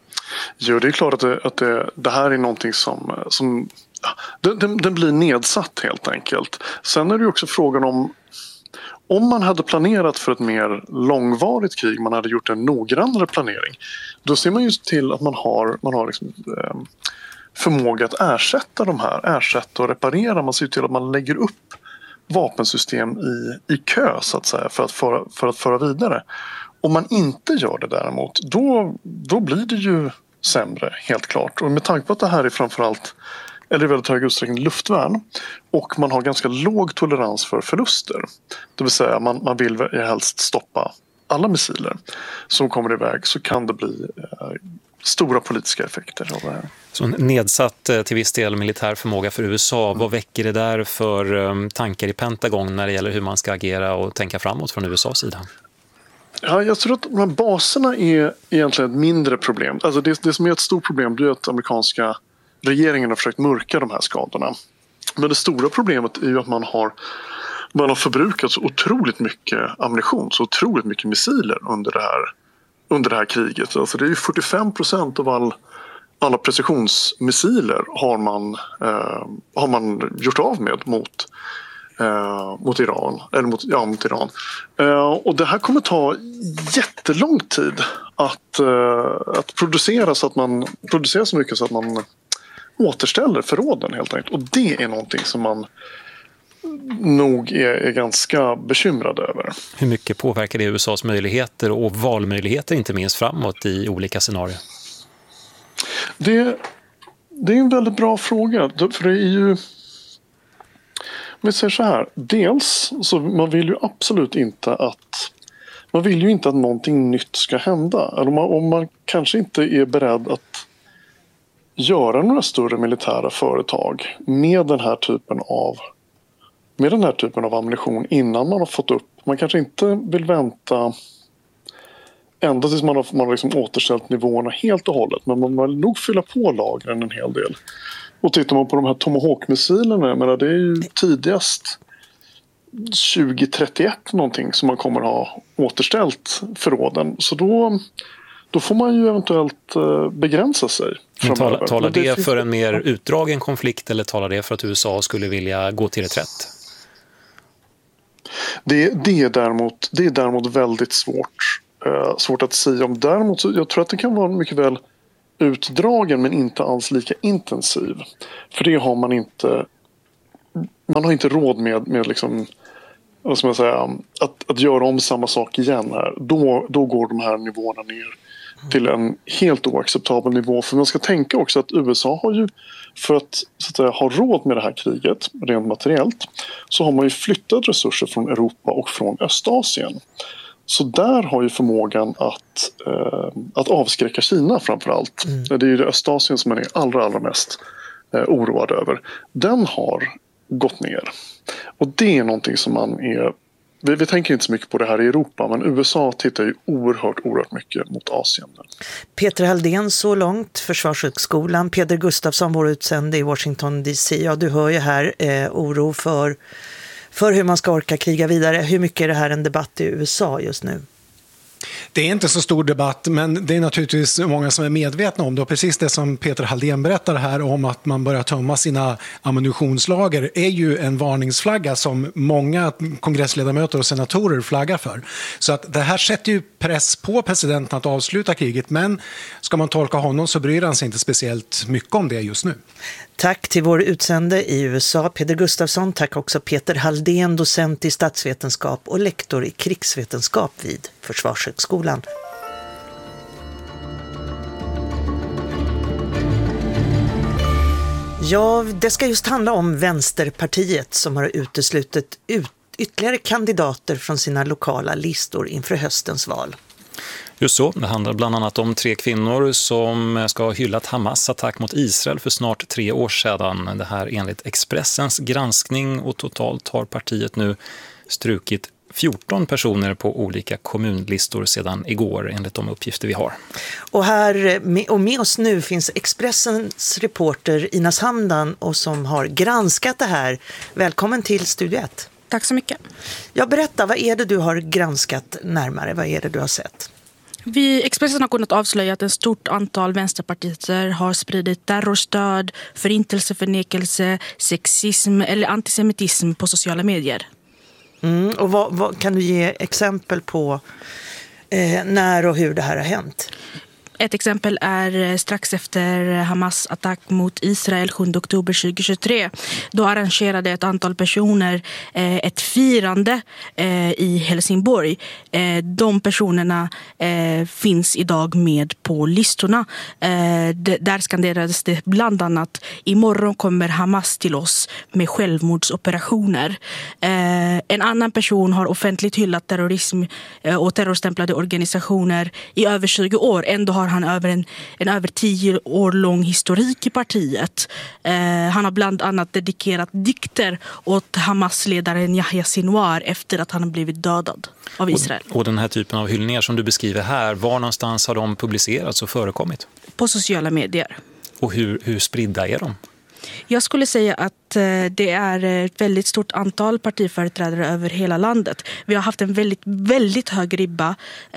Jo, det är klart att det, att det, det här är någonting som, som den, den, den blir nedsatt helt enkelt. Sen är det ju också frågan om om man hade planerat för ett mer långvarigt krig, man hade gjort en noggrannare planering, då ser man just till att man har, man har liksom, eh, förmåga att ersätta de här, ersätta och reparera. Man ser till att man lägger upp vapensystem i, i kö så att säga för att föra, för att föra vidare. Om man inte gör det däremot, då, då blir det ju sämre helt klart. Och med tanke på att det här är framförallt, eller i väldigt hög utsträckning luftvärn, och man har ganska låg tolerans för förluster. Det vill säga man, man vill helst stoppa alla missiler som kommer iväg, så kan det bli eh, stora politiska effekter av det här. Så en nedsatt till viss del militär förmåga för U S A. Mm. Vad väcker det där för um, tankar i Pentagon när det gäller hur man ska agera och tänka framåt från U S A:s sida? Ja, jag tror att de här baserna är egentligen ett mindre problem. Alltså det, det som är ett stort problem är att amerikanska regeringen har försökt mörka de här skadorna. Men det stora problemet är ju att man har, man har förbrukat så otroligt mycket ammunition, så otroligt mycket missiler under det här, under det här kriget. Alltså det är ju fyrtiofem procent av all, alla precisionsmissiler har man, eh, har man gjort av med mot Eh, mot Iran, eller mot, ja, mot Iran. Eh, och det här kommer ta jättelång tid att, eh, att producera så att man producerar så mycket så att man återställer förråden helt enkelt. Och det är någonting som man nog är, är ganska bekymrad över. Hur mycket påverkar det U S A:s möjligheter och valmöjligheter inte minst framåt i olika scenarier? Det, det är en väldigt bra fråga, för det är ju Men säger så här, dels så man vill ju absolut inte att man vill ju inte att någonting nytt ska hända. Eller om man, om man kanske inte är beredd att göra några större militära företag med den här typen av med den här typen av ammunition innan man har fått upp. Man kanske inte vill vänta ända tills man har, man har liksom återställt nivåerna helt och hållet. Men man vill nog fylla på lagren en hel del. Och tittar man på de här Tomahawk-missilerna, jag menar, det är ju tidigast tjugo trettioett någonting som man kommer ha återställt förråden. Så då, då får man ju eventuellt begränsa sig. Men talar, talar det, det för en mer utdragen konflikt eller talar det för att U S A skulle vilja gå till reträtt? Det, det, är, däremot, det är däremot väldigt svårt, uh, svårt att säga om. Däremot så jag tror att det kan vara mycket väl utdragen men inte alls lika intensiv. För det har man inte man har inte råd med, med liksom, vad ska man säga, att, att göra om samma sak igen här. Då, då går de här nivåerna ner till en helt oacceptabel nivå. För man ska tänka också att U S A har ju, för att, så att säga, ha råd med det här kriget rent materiellt, så har man ju flyttat resurser från Europa och från Östasien. Så där har ju förmågan att, eh, att avskräcka Kina framförallt. Mm. Det är ju det Östasien som man är allra, allra mest eh, oroad över. Den har gått ner. Och det är någonting som man är... Vi, vi tänker inte så mycket på det här i Europa, men U S A tittar ju oerhört, oerhört mycket mot Asien. Peter Halldén, så långt, Försvarshögskolan. Peder Gustafsson, vår utsände i Washington D C. Ja, du hör ju här eh, oro för, för hur man ska orka kriga vidare. Hur mycket är det här en debatt i U S A just nu? Det är inte så stor debatt, men det är naturligtvis många som är medvetna om det. Och precis det som Peter Halldén berättar här om att man börjar tömma sina ammunitionslager är ju en varningsflagga som många kongressledamöter och senatorer flaggar för. Så att det här sätter ju press på presidenten att avsluta kriget, men ska man tolka honom så bryr han sig inte speciellt mycket om det just nu. Tack till vår utsände i U S A, Peder Gustafsson. Tack också Peter Halldén, docent i statsvetenskap och lektor i krigsvetenskap vid Försvarshögskolan. Ja, det ska just handla om Vänsterpartiet som har uteslutit ut ytterligare kandidater från sina lokala listor inför höstens val. Just så, det handlar bland annat om tre kvinnor som ska ha hyllat Hamas attack mot Israel för snart tre år sedan. Det här enligt Expressens granskning, och totalt har partiet nu strukit fjorton personer på olika kommunlistor sedan igår enligt de uppgifter vi har. Och här och med oss nu finns Expressens reporter Ina Hamdan och som har granskat det här. Välkommen till Studio ett. Tack så mycket. Jag berättar, vad är det du har granskat närmare? Vad är det du har sett? Vi Expressen har kunnat avslöja att ett stort antal vänsterpartister har spridit terrorstöd, förintelseförnekelse, sexism eller antisemitism på sociala medier. Mm, och vad, vad kan du ge exempel på eh, när och hur det här har hänt? Ett exempel är strax efter Hamas attack mot Israel sjunde oktober tjugohundratjugotre. Då arrangerade ett antal personer eh, ett firande eh, i Helsingborg. Eh, de personerna eh, finns idag med på listorna. Eh, d- där skanderades det bland annat: imorgon kommer Hamas till oss med självmordsoperationer. Eh, en annan person har offentligt hyllat terrorism eh, och terrorstämplade organisationer i över tjugo år. Ändå har han över en, en över tio år lång historik i partiet. Eh, han har bland annat dedikerat dikter åt Hamas-ledaren Yahya Sinwar efter att han har blivit dödad av Israel. Och, och den här typen av hyllningar som du beskriver här, var någonstans har de publicerats och förekommit? På sociala medier. Och hur, hur spridda är de? Jag skulle säga att det är ett väldigt stort antal partiföreträdare över hela landet. Vi har haft en väldigt, väldigt hög ribba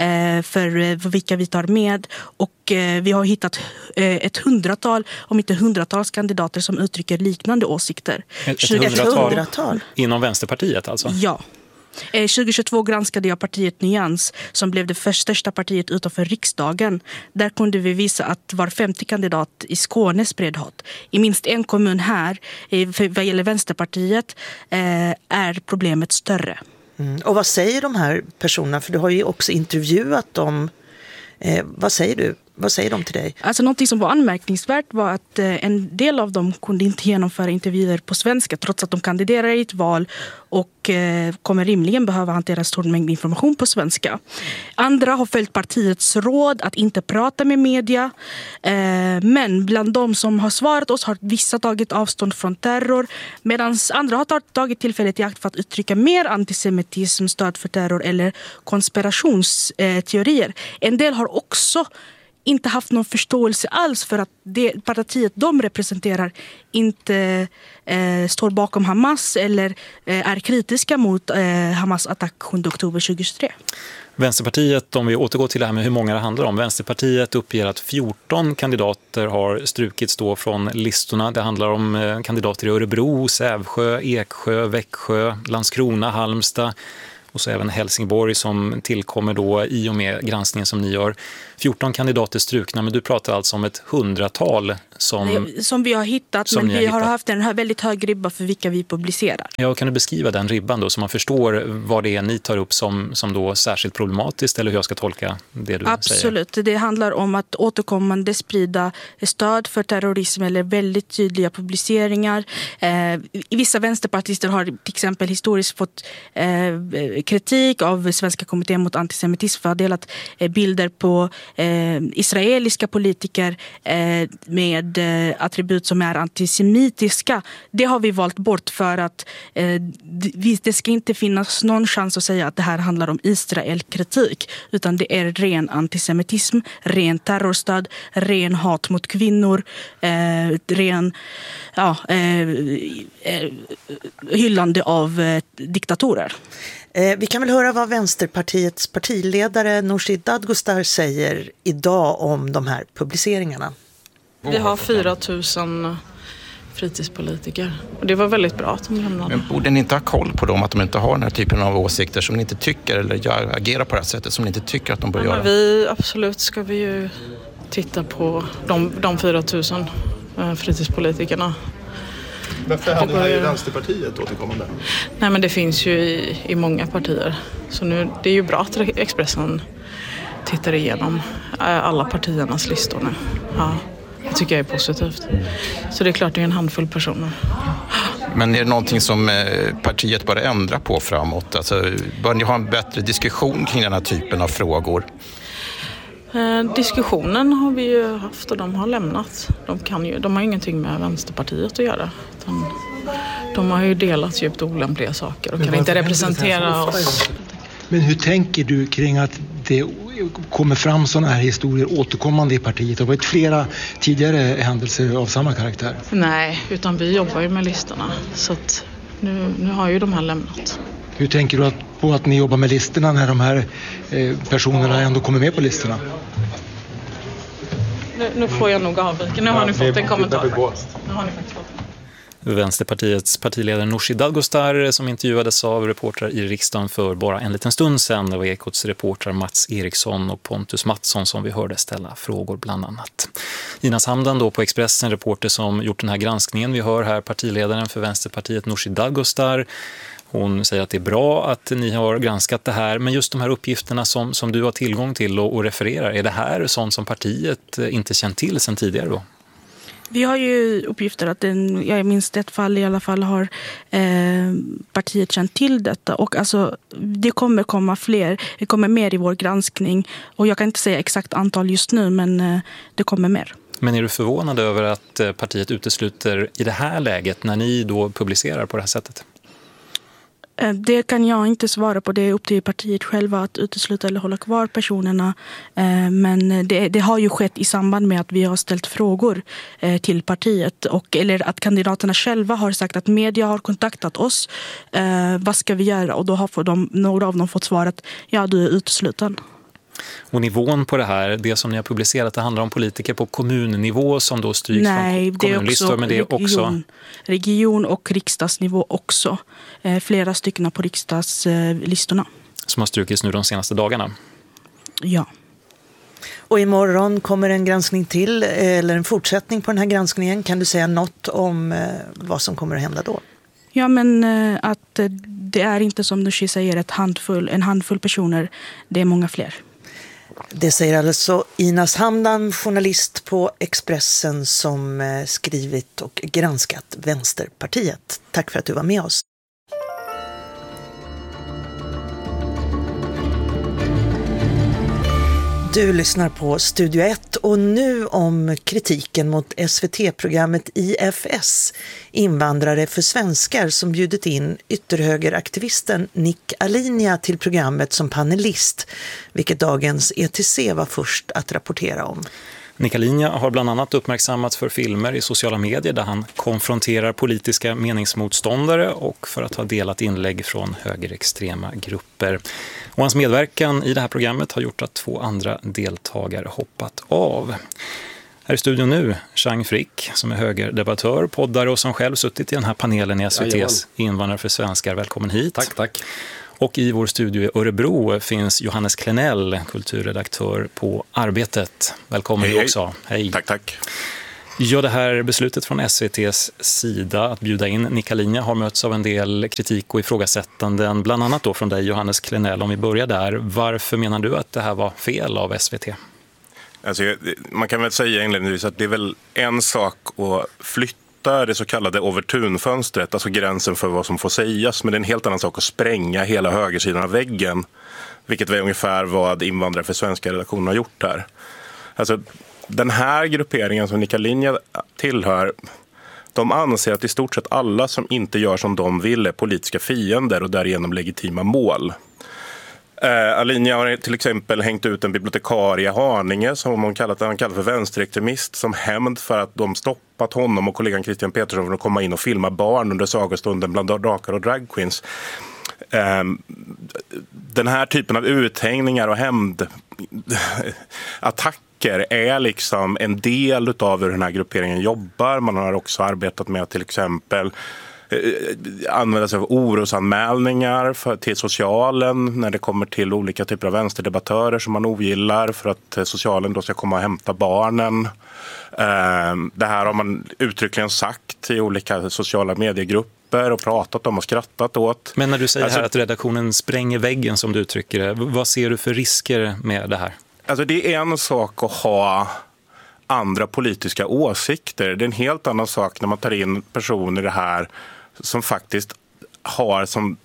för vilka vi tar med, och vi har hittat ett hundratal, om inte hundratals kandidater som uttrycker liknande åsikter. Ett, ett hundratal, hundratal inom Vänsterpartiet alltså? Ja. tjugohundratjugotvå granskade jag partiet Nyans som blev det första största partiet utanför riksdagen. Där kunde vi visa att var femte kandidat i Skåne spred hat. I minst en kommun här, vad gäller Vänsterpartiet, är problemet större. Mm. Och vad säger de här personerna? För du har ju också intervjuat dem. Eh, vad säger du? Vad säger de till dig? Alltså någonting som var anmärkningsvärt var att eh, en del av dem kunde inte genomföra intervjuer på svenska trots att de kandiderar i ett val och eh, kommer rimligen behöva hantera en stor mängd information på svenska. Andra har följt partiets råd att inte prata med media, eh, men bland de som har svarat oss har vissa tagit avstånd från terror, medan andra har tagit tillfället i akt för att uttrycka mer antisemitism, stöd för terror eller konspirationsteorier. En del har också inte haft någon förståelse alls för att det partiet de representerar inte eh, står bakom Hamas eller eh, är kritiska mot eh, Hamas attack sjunde oktober tjugohundratjugotre. Vänsterpartiet, om vi återgår till det här med hur många det handlar om. Vänsterpartiet uppger att fjorton kandidater har strukits då från listorna. Det handlar om eh, kandidater i Örebro, Sävsjö, Eksjö, Växjö, Landskrona, Halmstad och så även Helsingborg som tillkommer då i och med granskningen som ni gör. fjorton kandidater strukna, men du pratar alltså om ett hundratal som... Som vi har hittat, men vi har, har haft en väldigt hög ribba för vilka vi publicerar. Ja, kan du beskriva den ribban då så man förstår vad det är ni tar upp som, som då särskilt problematiskt, eller hur jag ska tolka det du Absolut. säger? Absolut, det handlar om att återkommande sprida stöd för terrorism eller väldigt tydliga publiceringar. Eh, vissa vänsterpartister har till exempel historiskt fått eh, kritik av Svenska kommittén mot antisemitism för att ha delat eh, bilder på eh, israeliska politiker eh, med eh, attribut som är antisemitiska. Det har vi valt bort för att eh, det ska inte finnas någon chans att säga att det här handlar om Israel-kritik, utan det är ren antisemitism, ren terrorstöd, ren hat mot kvinnor, eh, ren ja, eh, eh, hyllande av eh, diktatorer. Eh, vi kan väl höra vad Vänsterpartiets partiledare Nooshi Dadgostar säger idag om de här publiceringarna. Vi har fyra tusen fritidspolitiker och det var väldigt bra att de lämnade. Men borde ni inte ha koll på dem, att de inte har den här typen av åsikter som ni inte tycker, eller agerar på det här sättet som ni inte tycker att de bör ja, göra? Vi, absolut ska vi ju titta på de, de fyra tusen eh, fritidspolitikerna. Varför hade det ju Vänsterpartiet återkommande? Nej, men det finns ju i, i många partier. Så nu, det är ju bra att Expressen tittar igenom alla partiernas listor nu. Ja, det tycker jag är positivt. Så det är klart det är en handfull personer. Men är det någonting som partiet bör ändra på framåt? Alltså, bör ni ha en bättre diskussion kring den här typen av frågor? Eh, diskussionen har vi ju haft och de har lämnat. De, kan ju, de har ingenting med Vänsterpartiet att göra. Utan de har ju delat djupt olämpliga saker och kan inte representera oss. Men hur tänker du kring att det kommer fram sådana här historier återkommande i partiet? Det har varit flera tidigare händelser av samma karaktär. Nej, utan vi jobbar ju med listorna. Så att nu, nu har ju de här lämnat. Hur tänker du att, på att ni jobbar med listorna när de här eh, personerna ändå kommer med på listorna? Nu, nu får jag nog avvika. Nu har ni fått en kommentar. Nu har ni faktiskt fått. Vänsterpartiets partiledare Nooshi Dadgostar som intervjuades av reportrar i riksdagen för bara en liten stund sedan. Det var Ekots reportrar Mats Eriksson och Pontus Mattsson som vi hörde ställa frågor bland annat. Ina Samdan då på Expressen, reporter som gjort den här granskningen. Vi hör här partiledaren för Vänsterpartiet Nooshi Dadgostar. Hon säger att det är bra att ni har granskat det här, men just de här uppgifterna som, som du har tillgång till och, och refererar, är det här sånt som partiet inte känt till sedan tidigare då? Vi har ju uppgifter att den, jag minns ett fall i alla fall har eh, partiet känt till detta, och alltså det kommer komma fler, det kommer mer i vår granskning, och jag kan inte säga exakt antal just nu, men eh, det kommer mer. Men är du förvånad över att partiet utesluter i det här läget när ni då publicerar på det här sättet? Det kan jag inte svara på. Det är upp till partiet själva att utesluta eller hålla kvar personerna. Men det, det har ju skett i samband med att vi har ställt frågor till partiet. Och, eller att kandidaterna själva har sagt att media har kontaktat oss. Vad ska vi göra? Och då har de, några av dem fått svar att ja, du är utesluten. Och nivån på det här, det som ni har publicerat, det handlar om politiker på kommunnivå som då stryks Nej, från kommunlistor, det men det är region, också region och riksdagsnivå också. Eh, flera stycken på riksdagslistorna. Eh, som har strukits nu de senaste dagarna. Ja. Och imorgon kommer en granskning till, eller en fortsättning på den här granskningen. Kan du säga något om eh, vad som kommer att hända då? Ja, men eh, att det är inte som Nooshi säger ett handfull, en handfull personer, det är många fler. Det säger alltså Inas Hamdan, journalist på Expressen som skrivit och granskat Vänsterpartiet. Tack för att du var med oss. Du lyssnar på Studio ett och nu om kritiken mot S V T-programmet I F S, invandrare för svenskar, som bjudit in ytterhögeraktivisten Nick Alinia till programmet som panelist, vilket dagens E T C var först att rapportera om. Nick Alinia har bland annat uppmärksammats för filmer i sociala medier där han konfronterar politiska meningsmotståndare och för att ha delat inlägg från högerextrema grupper. Och hans medverkan i det här programmet har gjort att två andra deltagare hoppat av. Här i studion nu, Chang Frick, som är högerdebattör, poddare och som själv suttit i den här panelen i S V T:s Invandrare för svenskar. Välkommen hit. Tack, tack. Och i vår studio i Örebro finns Johannes Klenell, kulturredaktör på Arbetet. Välkommen hej, också. Hej. Tack, tack. Ja, det här beslutet från S V T:s sida att bjuda in Nick Alinia har mötts av en del kritik och ifrågasättanden, bland annat då från dig, Johannes Klenell. Om vi börjar där, varför menar du att det här var fel av S V T? Alltså, man kan väl säga inledningsvis att det är väl en sak att flytta det så kallade Overtun-fönstret, alltså gränsen för vad som får sägas, men det är en helt annan sak att spränga hela högersidan av väggen, vilket var ungefär vad Invandrare för svenska redaktionen har gjort här. Alltså, den här grupperingen som Nick Alinia tillhör, de anser att i stort sett alla som inte gör som de vill är politiska fiender och därigenom legitima mål. Eh, Alinia har till exempel hängt ut en bibliotekarie Haninge som hon kallat, han kallar för vänsterextremist som hämnd för att de stoppat honom och kollegan Christian Petersson från att komma in och filma barn under sagostunden bland drakar och dragqueens. Eh, den här typen av uthängningar och hämndattacker är liksom en del av hur den här grupperingen jobbar. Man har också arbetat med att till exempel använda sig av orosanmälningar för, till socialen när det kommer till olika typer av vänsterdebattörer som man ogillar för att socialen då ska komma och hämta barnen. Det här har man uttryckligen sagt i olika sociala mediegrupper och pratat om och skrattat åt. Men när du säger alltså, här att redaktionen spränger väggen som du uttrycker det, vad ser du för risker med det här? Alltså det är en sak att ha andra politiska åsikter. Det är en helt annan sak när man tar in personer i det här som faktiskt har som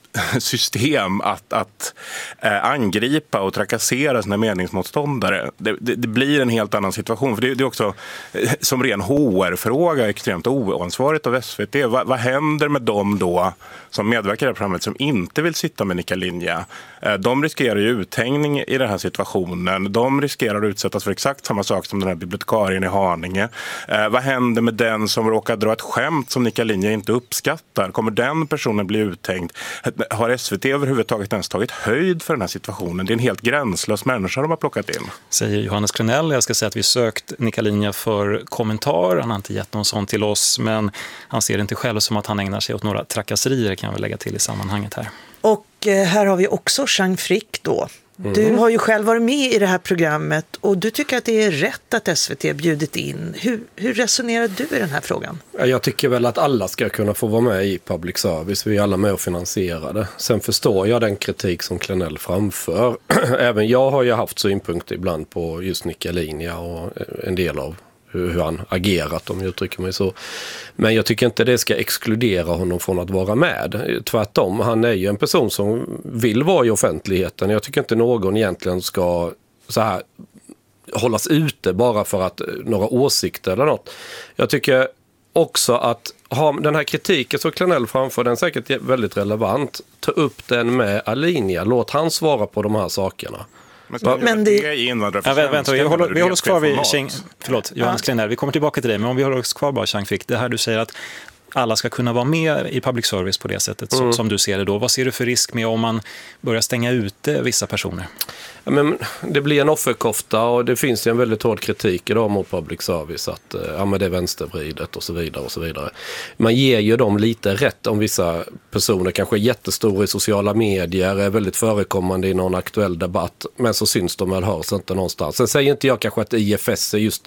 system att, att eh, angripa och trakassera sina meningsmotståndare. Det, det, det blir en helt annan situation. För det, det är också eh, som ren H R-fråga extremt oansvarigt av S V T. Va, vad händer med dem då som medverkar i det här programmet som inte vill sitta med Nick Alinia? Eh, de riskerar ju uthängning i den här situationen. De riskerar att utsättas för exakt samma sak som den här bibliotekarien i Haninge. Eh, vad händer med den som råkar dra ett skämt som Nick Alinia inte uppskattar? Kommer den personen bli uthängd? Har S V T överhuvudtaget ens tagit höjd för den här situationen? Det är en helt gränslös människa de har plockat in. Säger Johannes Klenell. Jag ska säga att vi sökt Nick Alinia för kommentar. Han har inte gett någon sån till oss, men han ser inte själv som att han ägnar sig åt några trakasserier, kan vi lägga till i sammanhanget här. Och här har vi också Chang Frick då. Du mm. har ju själv varit med i det här programmet och du tycker att det är rätt att S V T bjudit in. Hur, hur resonerar du i den här frågan? Jag tycker väl att alla ska kunna få vara med i public service. Vi är alla med och finansierade. Sen förstår jag den kritik som Klenell framför. Även jag har ju haft synpunkter ibland på just Nick Alinia och en del av hur han agerat, om jag uttrycker mig så. Men jag tycker inte det ska exkludera honom från att vara med. Tvärtom, han är ju en person som vill vara i offentligheten. Jag tycker inte någon egentligen ska så här hållas ute bara för att några åsikter eller något. Jag tycker också att ha den här kritiken som Klenell framför, den är säkert väldigt relevant. Ta upp den med Alinia. Låt han svara på de här sakerna. Men, men det är invandrare för ja, vänta, vi håller, vi håller oss kvar vid Chang, förlåt, Johannes Klenell. Vi kommer tillbaka till dig, men om vi håller oss kvar bara Chang Frick. Det här du säger att alla ska kunna vara med i public service på det sättet mm. som, som du ser det då. Vad ser du för risk med om man börjar stänga ute vissa personer? Ja, men det blir en offerkofta och det finns ju en väldigt hård kritik idag mot public service att ja, men det är vänstervridet och så vidare och så vidare. Man ger ju dem lite rätt om vissa personer kanske är jättestora i sociala medier, är väldigt förekommande i någon aktuell debatt, men så syns de eller hörs inte någonstans. Sen säger inte jag kanske att I F S är just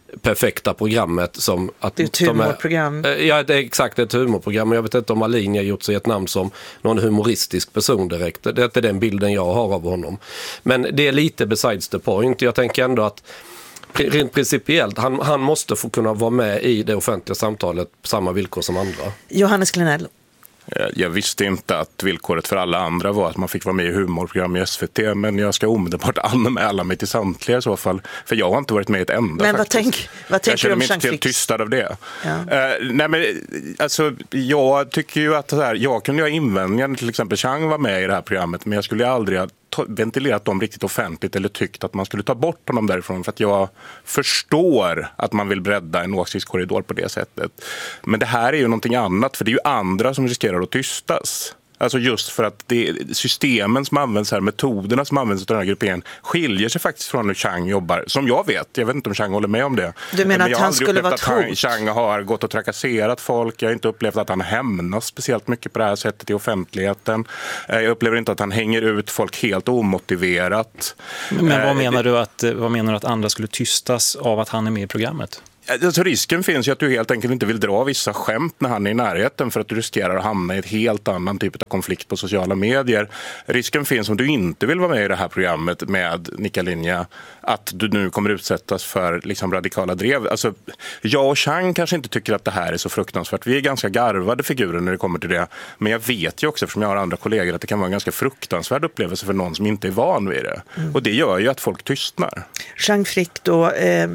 perfekta programmet som att det är ett humorprogram. Är, ja, det är exakt ett humorprogram. Jag vet inte om Alin har gjort sig ett namn som någon humoristisk person direkt. Det är inte den bilden jag har av honom. Men det är lite besides the point. Jag tänker ändå att rent principiellt, han, han måste få kunna vara med i det offentliga samtalet på samma villkor som andra. Johannes Klenell. Jag visste inte att villkoret för alla andra var att man fick vara med i humorprogram i S V T, men jag ska omedelbart anmäla mig till samtliga i så fall, för jag har inte varit med i ett enda. Men vad, tänk, vad tänker du om Jag känner mig inte helt tystad av det. Ja. Uh, nej men, alltså, jag tycker ju att så här, jag kunde ha invändningar, till exempel Chang var med i det här programmet, men jag skulle aldrig ha ventilerat dem riktigt offentligt eller tyckt att man skulle ta bort honom därifrån, för att jag förstår att man vill bredda en åsiktskorridor på det sättet. Men det här är ju någonting annat, för det är ju andra som riskerar att tystas. Alltså just för att det, systemen som används här, metoderna som används av den här gruppen skiljer sig faktiskt från hur Chang jobbar. Som jag vet, jag vet inte om Chang håller med om det. Du menar men att han skulle vara hot? Att Chang har gått och trakasserat folk. Jag har inte upplevt att han hämnas speciellt mycket på det här sättet i offentligheten. Jag upplever inte att han hänger ut folk helt omotiverat. Men vad menar du att, vad menar du att andra skulle tystas av att han är med i programmet? Alltså risken finns ju att du helt enkelt inte vill dra vissa skämt när han är i närheten, för att du riskerar att hamna i ett helt annan typ av konflikt på sociala medier. Risken finns om du inte vill vara med i det här programmet med Nika Linja, att du nu kommer utsättas för liksom radikala drev. Alltså, jag och Chang kanske inte tycker att det här är så fruktansvärt. Vi är ganska garvade figurer när det kommer till det. Men jag vet ju också, eftersom jag har andra kollegor, att det kan vara en ganska fruktansvärd upplevelse för någon som inte är van vid det. Mm. Och det gör ju att folk tystnar. Chang Frick då... Eh...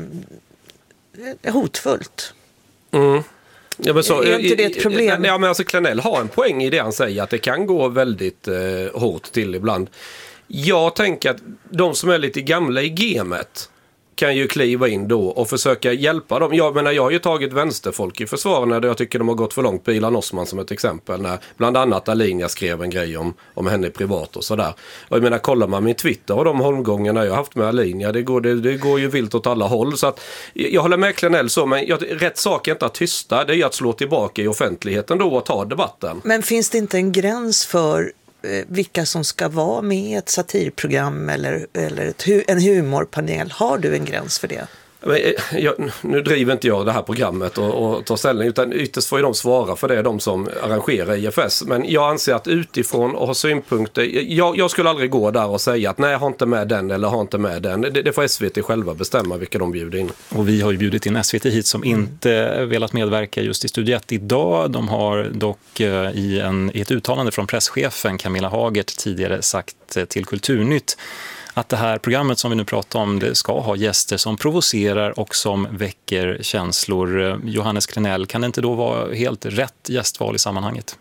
hotfullt. Mm. Ja, men så, är inte det ett problem? Ja, men alltså Klenell har en poäng i det han säger, att det kan gå väldigt eh, hårt till ibland. Jag tänker att de som är lite gamla i gamet kan ju kliva in då och försöka hjälpa dem. Jag menar, jag har ju tagit vänsterfolk i försvar när jag tycker de har gått för långt på Ilan Osman som ett exempel. När bland annat Alina skrev en grej om, om henne privat och sådär. Och jag menar, kollar man min Twitter och de hållgångarna jag har haft med Alina, det går, det, det går ju vilt åt alla håll. Så att, jag håller med Klenell så, men jag, rätt sak är inte att tysta, det är att slå tillbaka i offentligheten då och ta debatten. Men finns det inte en gräns för vilka som ska vara med i ett satirprogram eller, eller ett, en humorpanel? Har du en gräns för det? Jag, nu driver inte jag det här programmet och, och tar ställning, utan ytterst får ju de svara för det, är de som arrangerar I F S. Men jag anser att utifrån och ha synpunkter, jag, jag skulle aldrig gå där och säga att nej, jag har inte med den eller har inte med den. Det, det får S V T själva bestämma vilka de bjuder in. Och vi har ju bjudit in S V T hit som mm. inte velat medverka just i Studio ett idag. De har dock i, en, i ett uttalande från presschefen Camilla Hagert tidigare sagt till Kulturnytt att det här programmet som vi nu pratar om, det ska ha gäster som provocerar och som väcker känslor. Johannes Klenell, kan det inte då vara helt rätt gästval i sammanhanget?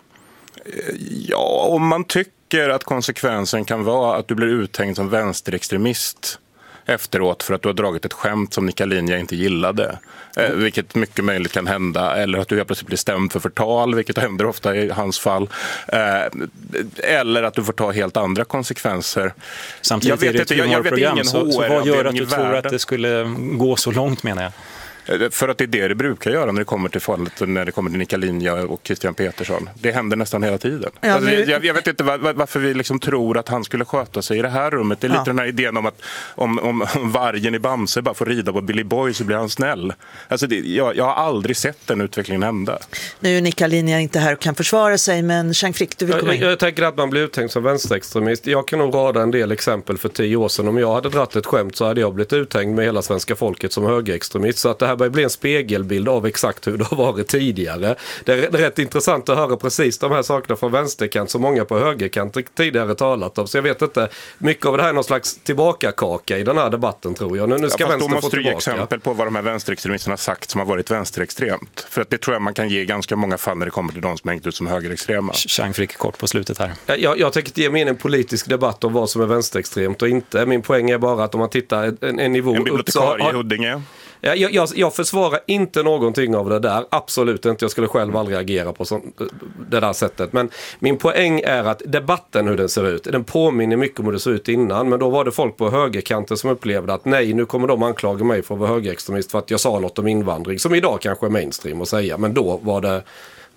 Ja, om man tycker att konsekvensen kan vara att du blir uthängd som vänsterextremist efteråt för att du har dragit ett skämt som Nika Linja inte gillade, eh, vilket mycket möjligt kan hända, eller att du plötsligt blir stämd för förtal, vilket händer ofta i hans fall, eh, eller att du får ta helt andra konsekvenser. Samtidigt jag är det ett humorprogram, så, så vad gör att du tror att det skulle gå så långt, menar jag? För att det är det det brukar göra när det kommer till fallet, när det kommer till Nika Linja och Christian Petersson. Det händer nästan hela tiden. Ja, alltså, jag, jag vet inte var, varför vi liksom tror att han skulle sköta sig i det här rummet. Det är lite ja. den här idén om att om, om, om vargen i Bamse bara får rida på Billy Boy så blir han snäll. Alltså det, jag, jag har aldrig sett den utvecklingen hända. Nu är Nika Linja inte här och kan försvara sig, men Chang Frick, du vill komma in. Jag, jag tänker att man blir uttänkt som vänsterextremist. Jag kan nog rada en del exempel för tio år sedan. Om jag hade dratt ett skämt så hade jag blivit uthängd med hela svenska folket som högerextremist. Så att det här börjar bli en spegel bild av exakt hur det har varit tidigare. Det är rätt intressant att höra precis de här sakerna från vänsterkant som många på högerkant tidigare talat om. Så jag vet inte, mycket av det här är någon slags tillbakakaka i den här debatten, tror jag. Nu, nu ska ja, vänster då måste få du ge exempel på vad de här vänsterextremisterna har sagt som har varit vänsterextremt. För att det tror jag man kan ge ganska många fall när det kommer till de som har hängt ut som högerextrema. Chang Frick, kort på slutet här. Jag, jag tänker inte ge mig in en politisk debatt om vad som är vänsterextremt och inte. Min poäng är bara att om man tittar en, en nivå en bibliotekarie upp i Huddinge. Jag, jag, jag försvarar inte någonting av det där. Absolut inte. Jag skulle själv aldrig agera på så, det där sättet. Men min poäng är att debatten, hur den ser ut, den påminner mycket om hur det såg ut innan. Men då var det folk på högerkanten som upplevde att nej, nu kommer de anklaga mig för att vara högerextremist för att jag sa något om invandring. Som idag kanske är mainstream att säga. Men då var det,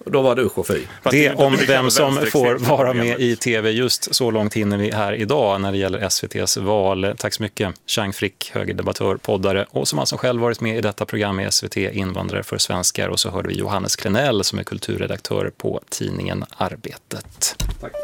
Då var det usch och fy. Det om vem som får vara med i tv, just så långt hinner vi här idag när det gäller S V T:s val. Tack så mycket, Chang Frick, högerdebattör, poddare och som alltså själv varit med i detta program med S V T Invandrare för svenskar. Och så hörde vi Johannes Klenell som är kulturredaktör på tidningen Arbetet. Tack.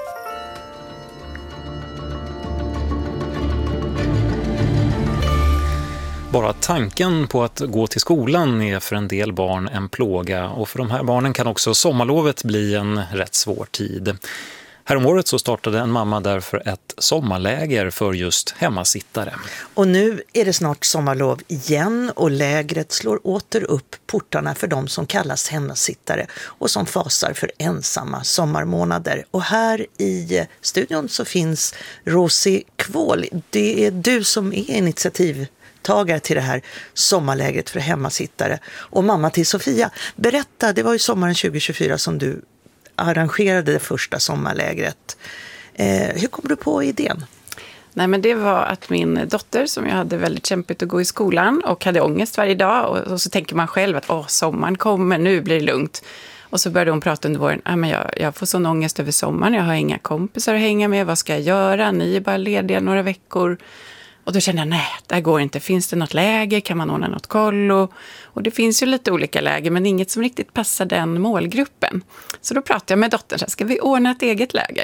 Bara tanken på att gå till skolan är för en del barn en plåga och för de här barnen kan också sommarlovet bli en rätt svår tid. Häromåret så startade en mamma därför ett sommarläger för just hemmasittare. Och nu är det snart sommarlov igen och lägret slår åter upp portarna för de som kallas hemmasittare och som fasar för ensamma sommarmånader. Och här i studion så finns Rosie Kvål. Det är du som är initiativ tagare till det här sommarlägret för hemmasittare och mamma till Sofia. Berätta, det var ju sommaren tjugo tjugofyra som du arrangerade det första sommarlägret. Eh, hur kom du på idén? Nej, men det var att min dotter som jag hade väldigt kämpigt att gå i skolan och hade ångest varje dag och, och så tänker man själv att åh, sommaren kommer, nu blir det lugnt. Och så började hon prata under våren, ah, men jag, jag får sån ångest över sommaren, jag har inga kompisar att hänga med, vad ska jag göra? Ni är bara lediga några veckor. Och då kände jag, nej, det här går inte. Finns det något läge? Kan man ordna något kollo? Och det finns ju lite olika läger, men inget som riktigt passar den målgruppen. Så då pratade jag med dottern, så här, ska vi ordna ett eget läger?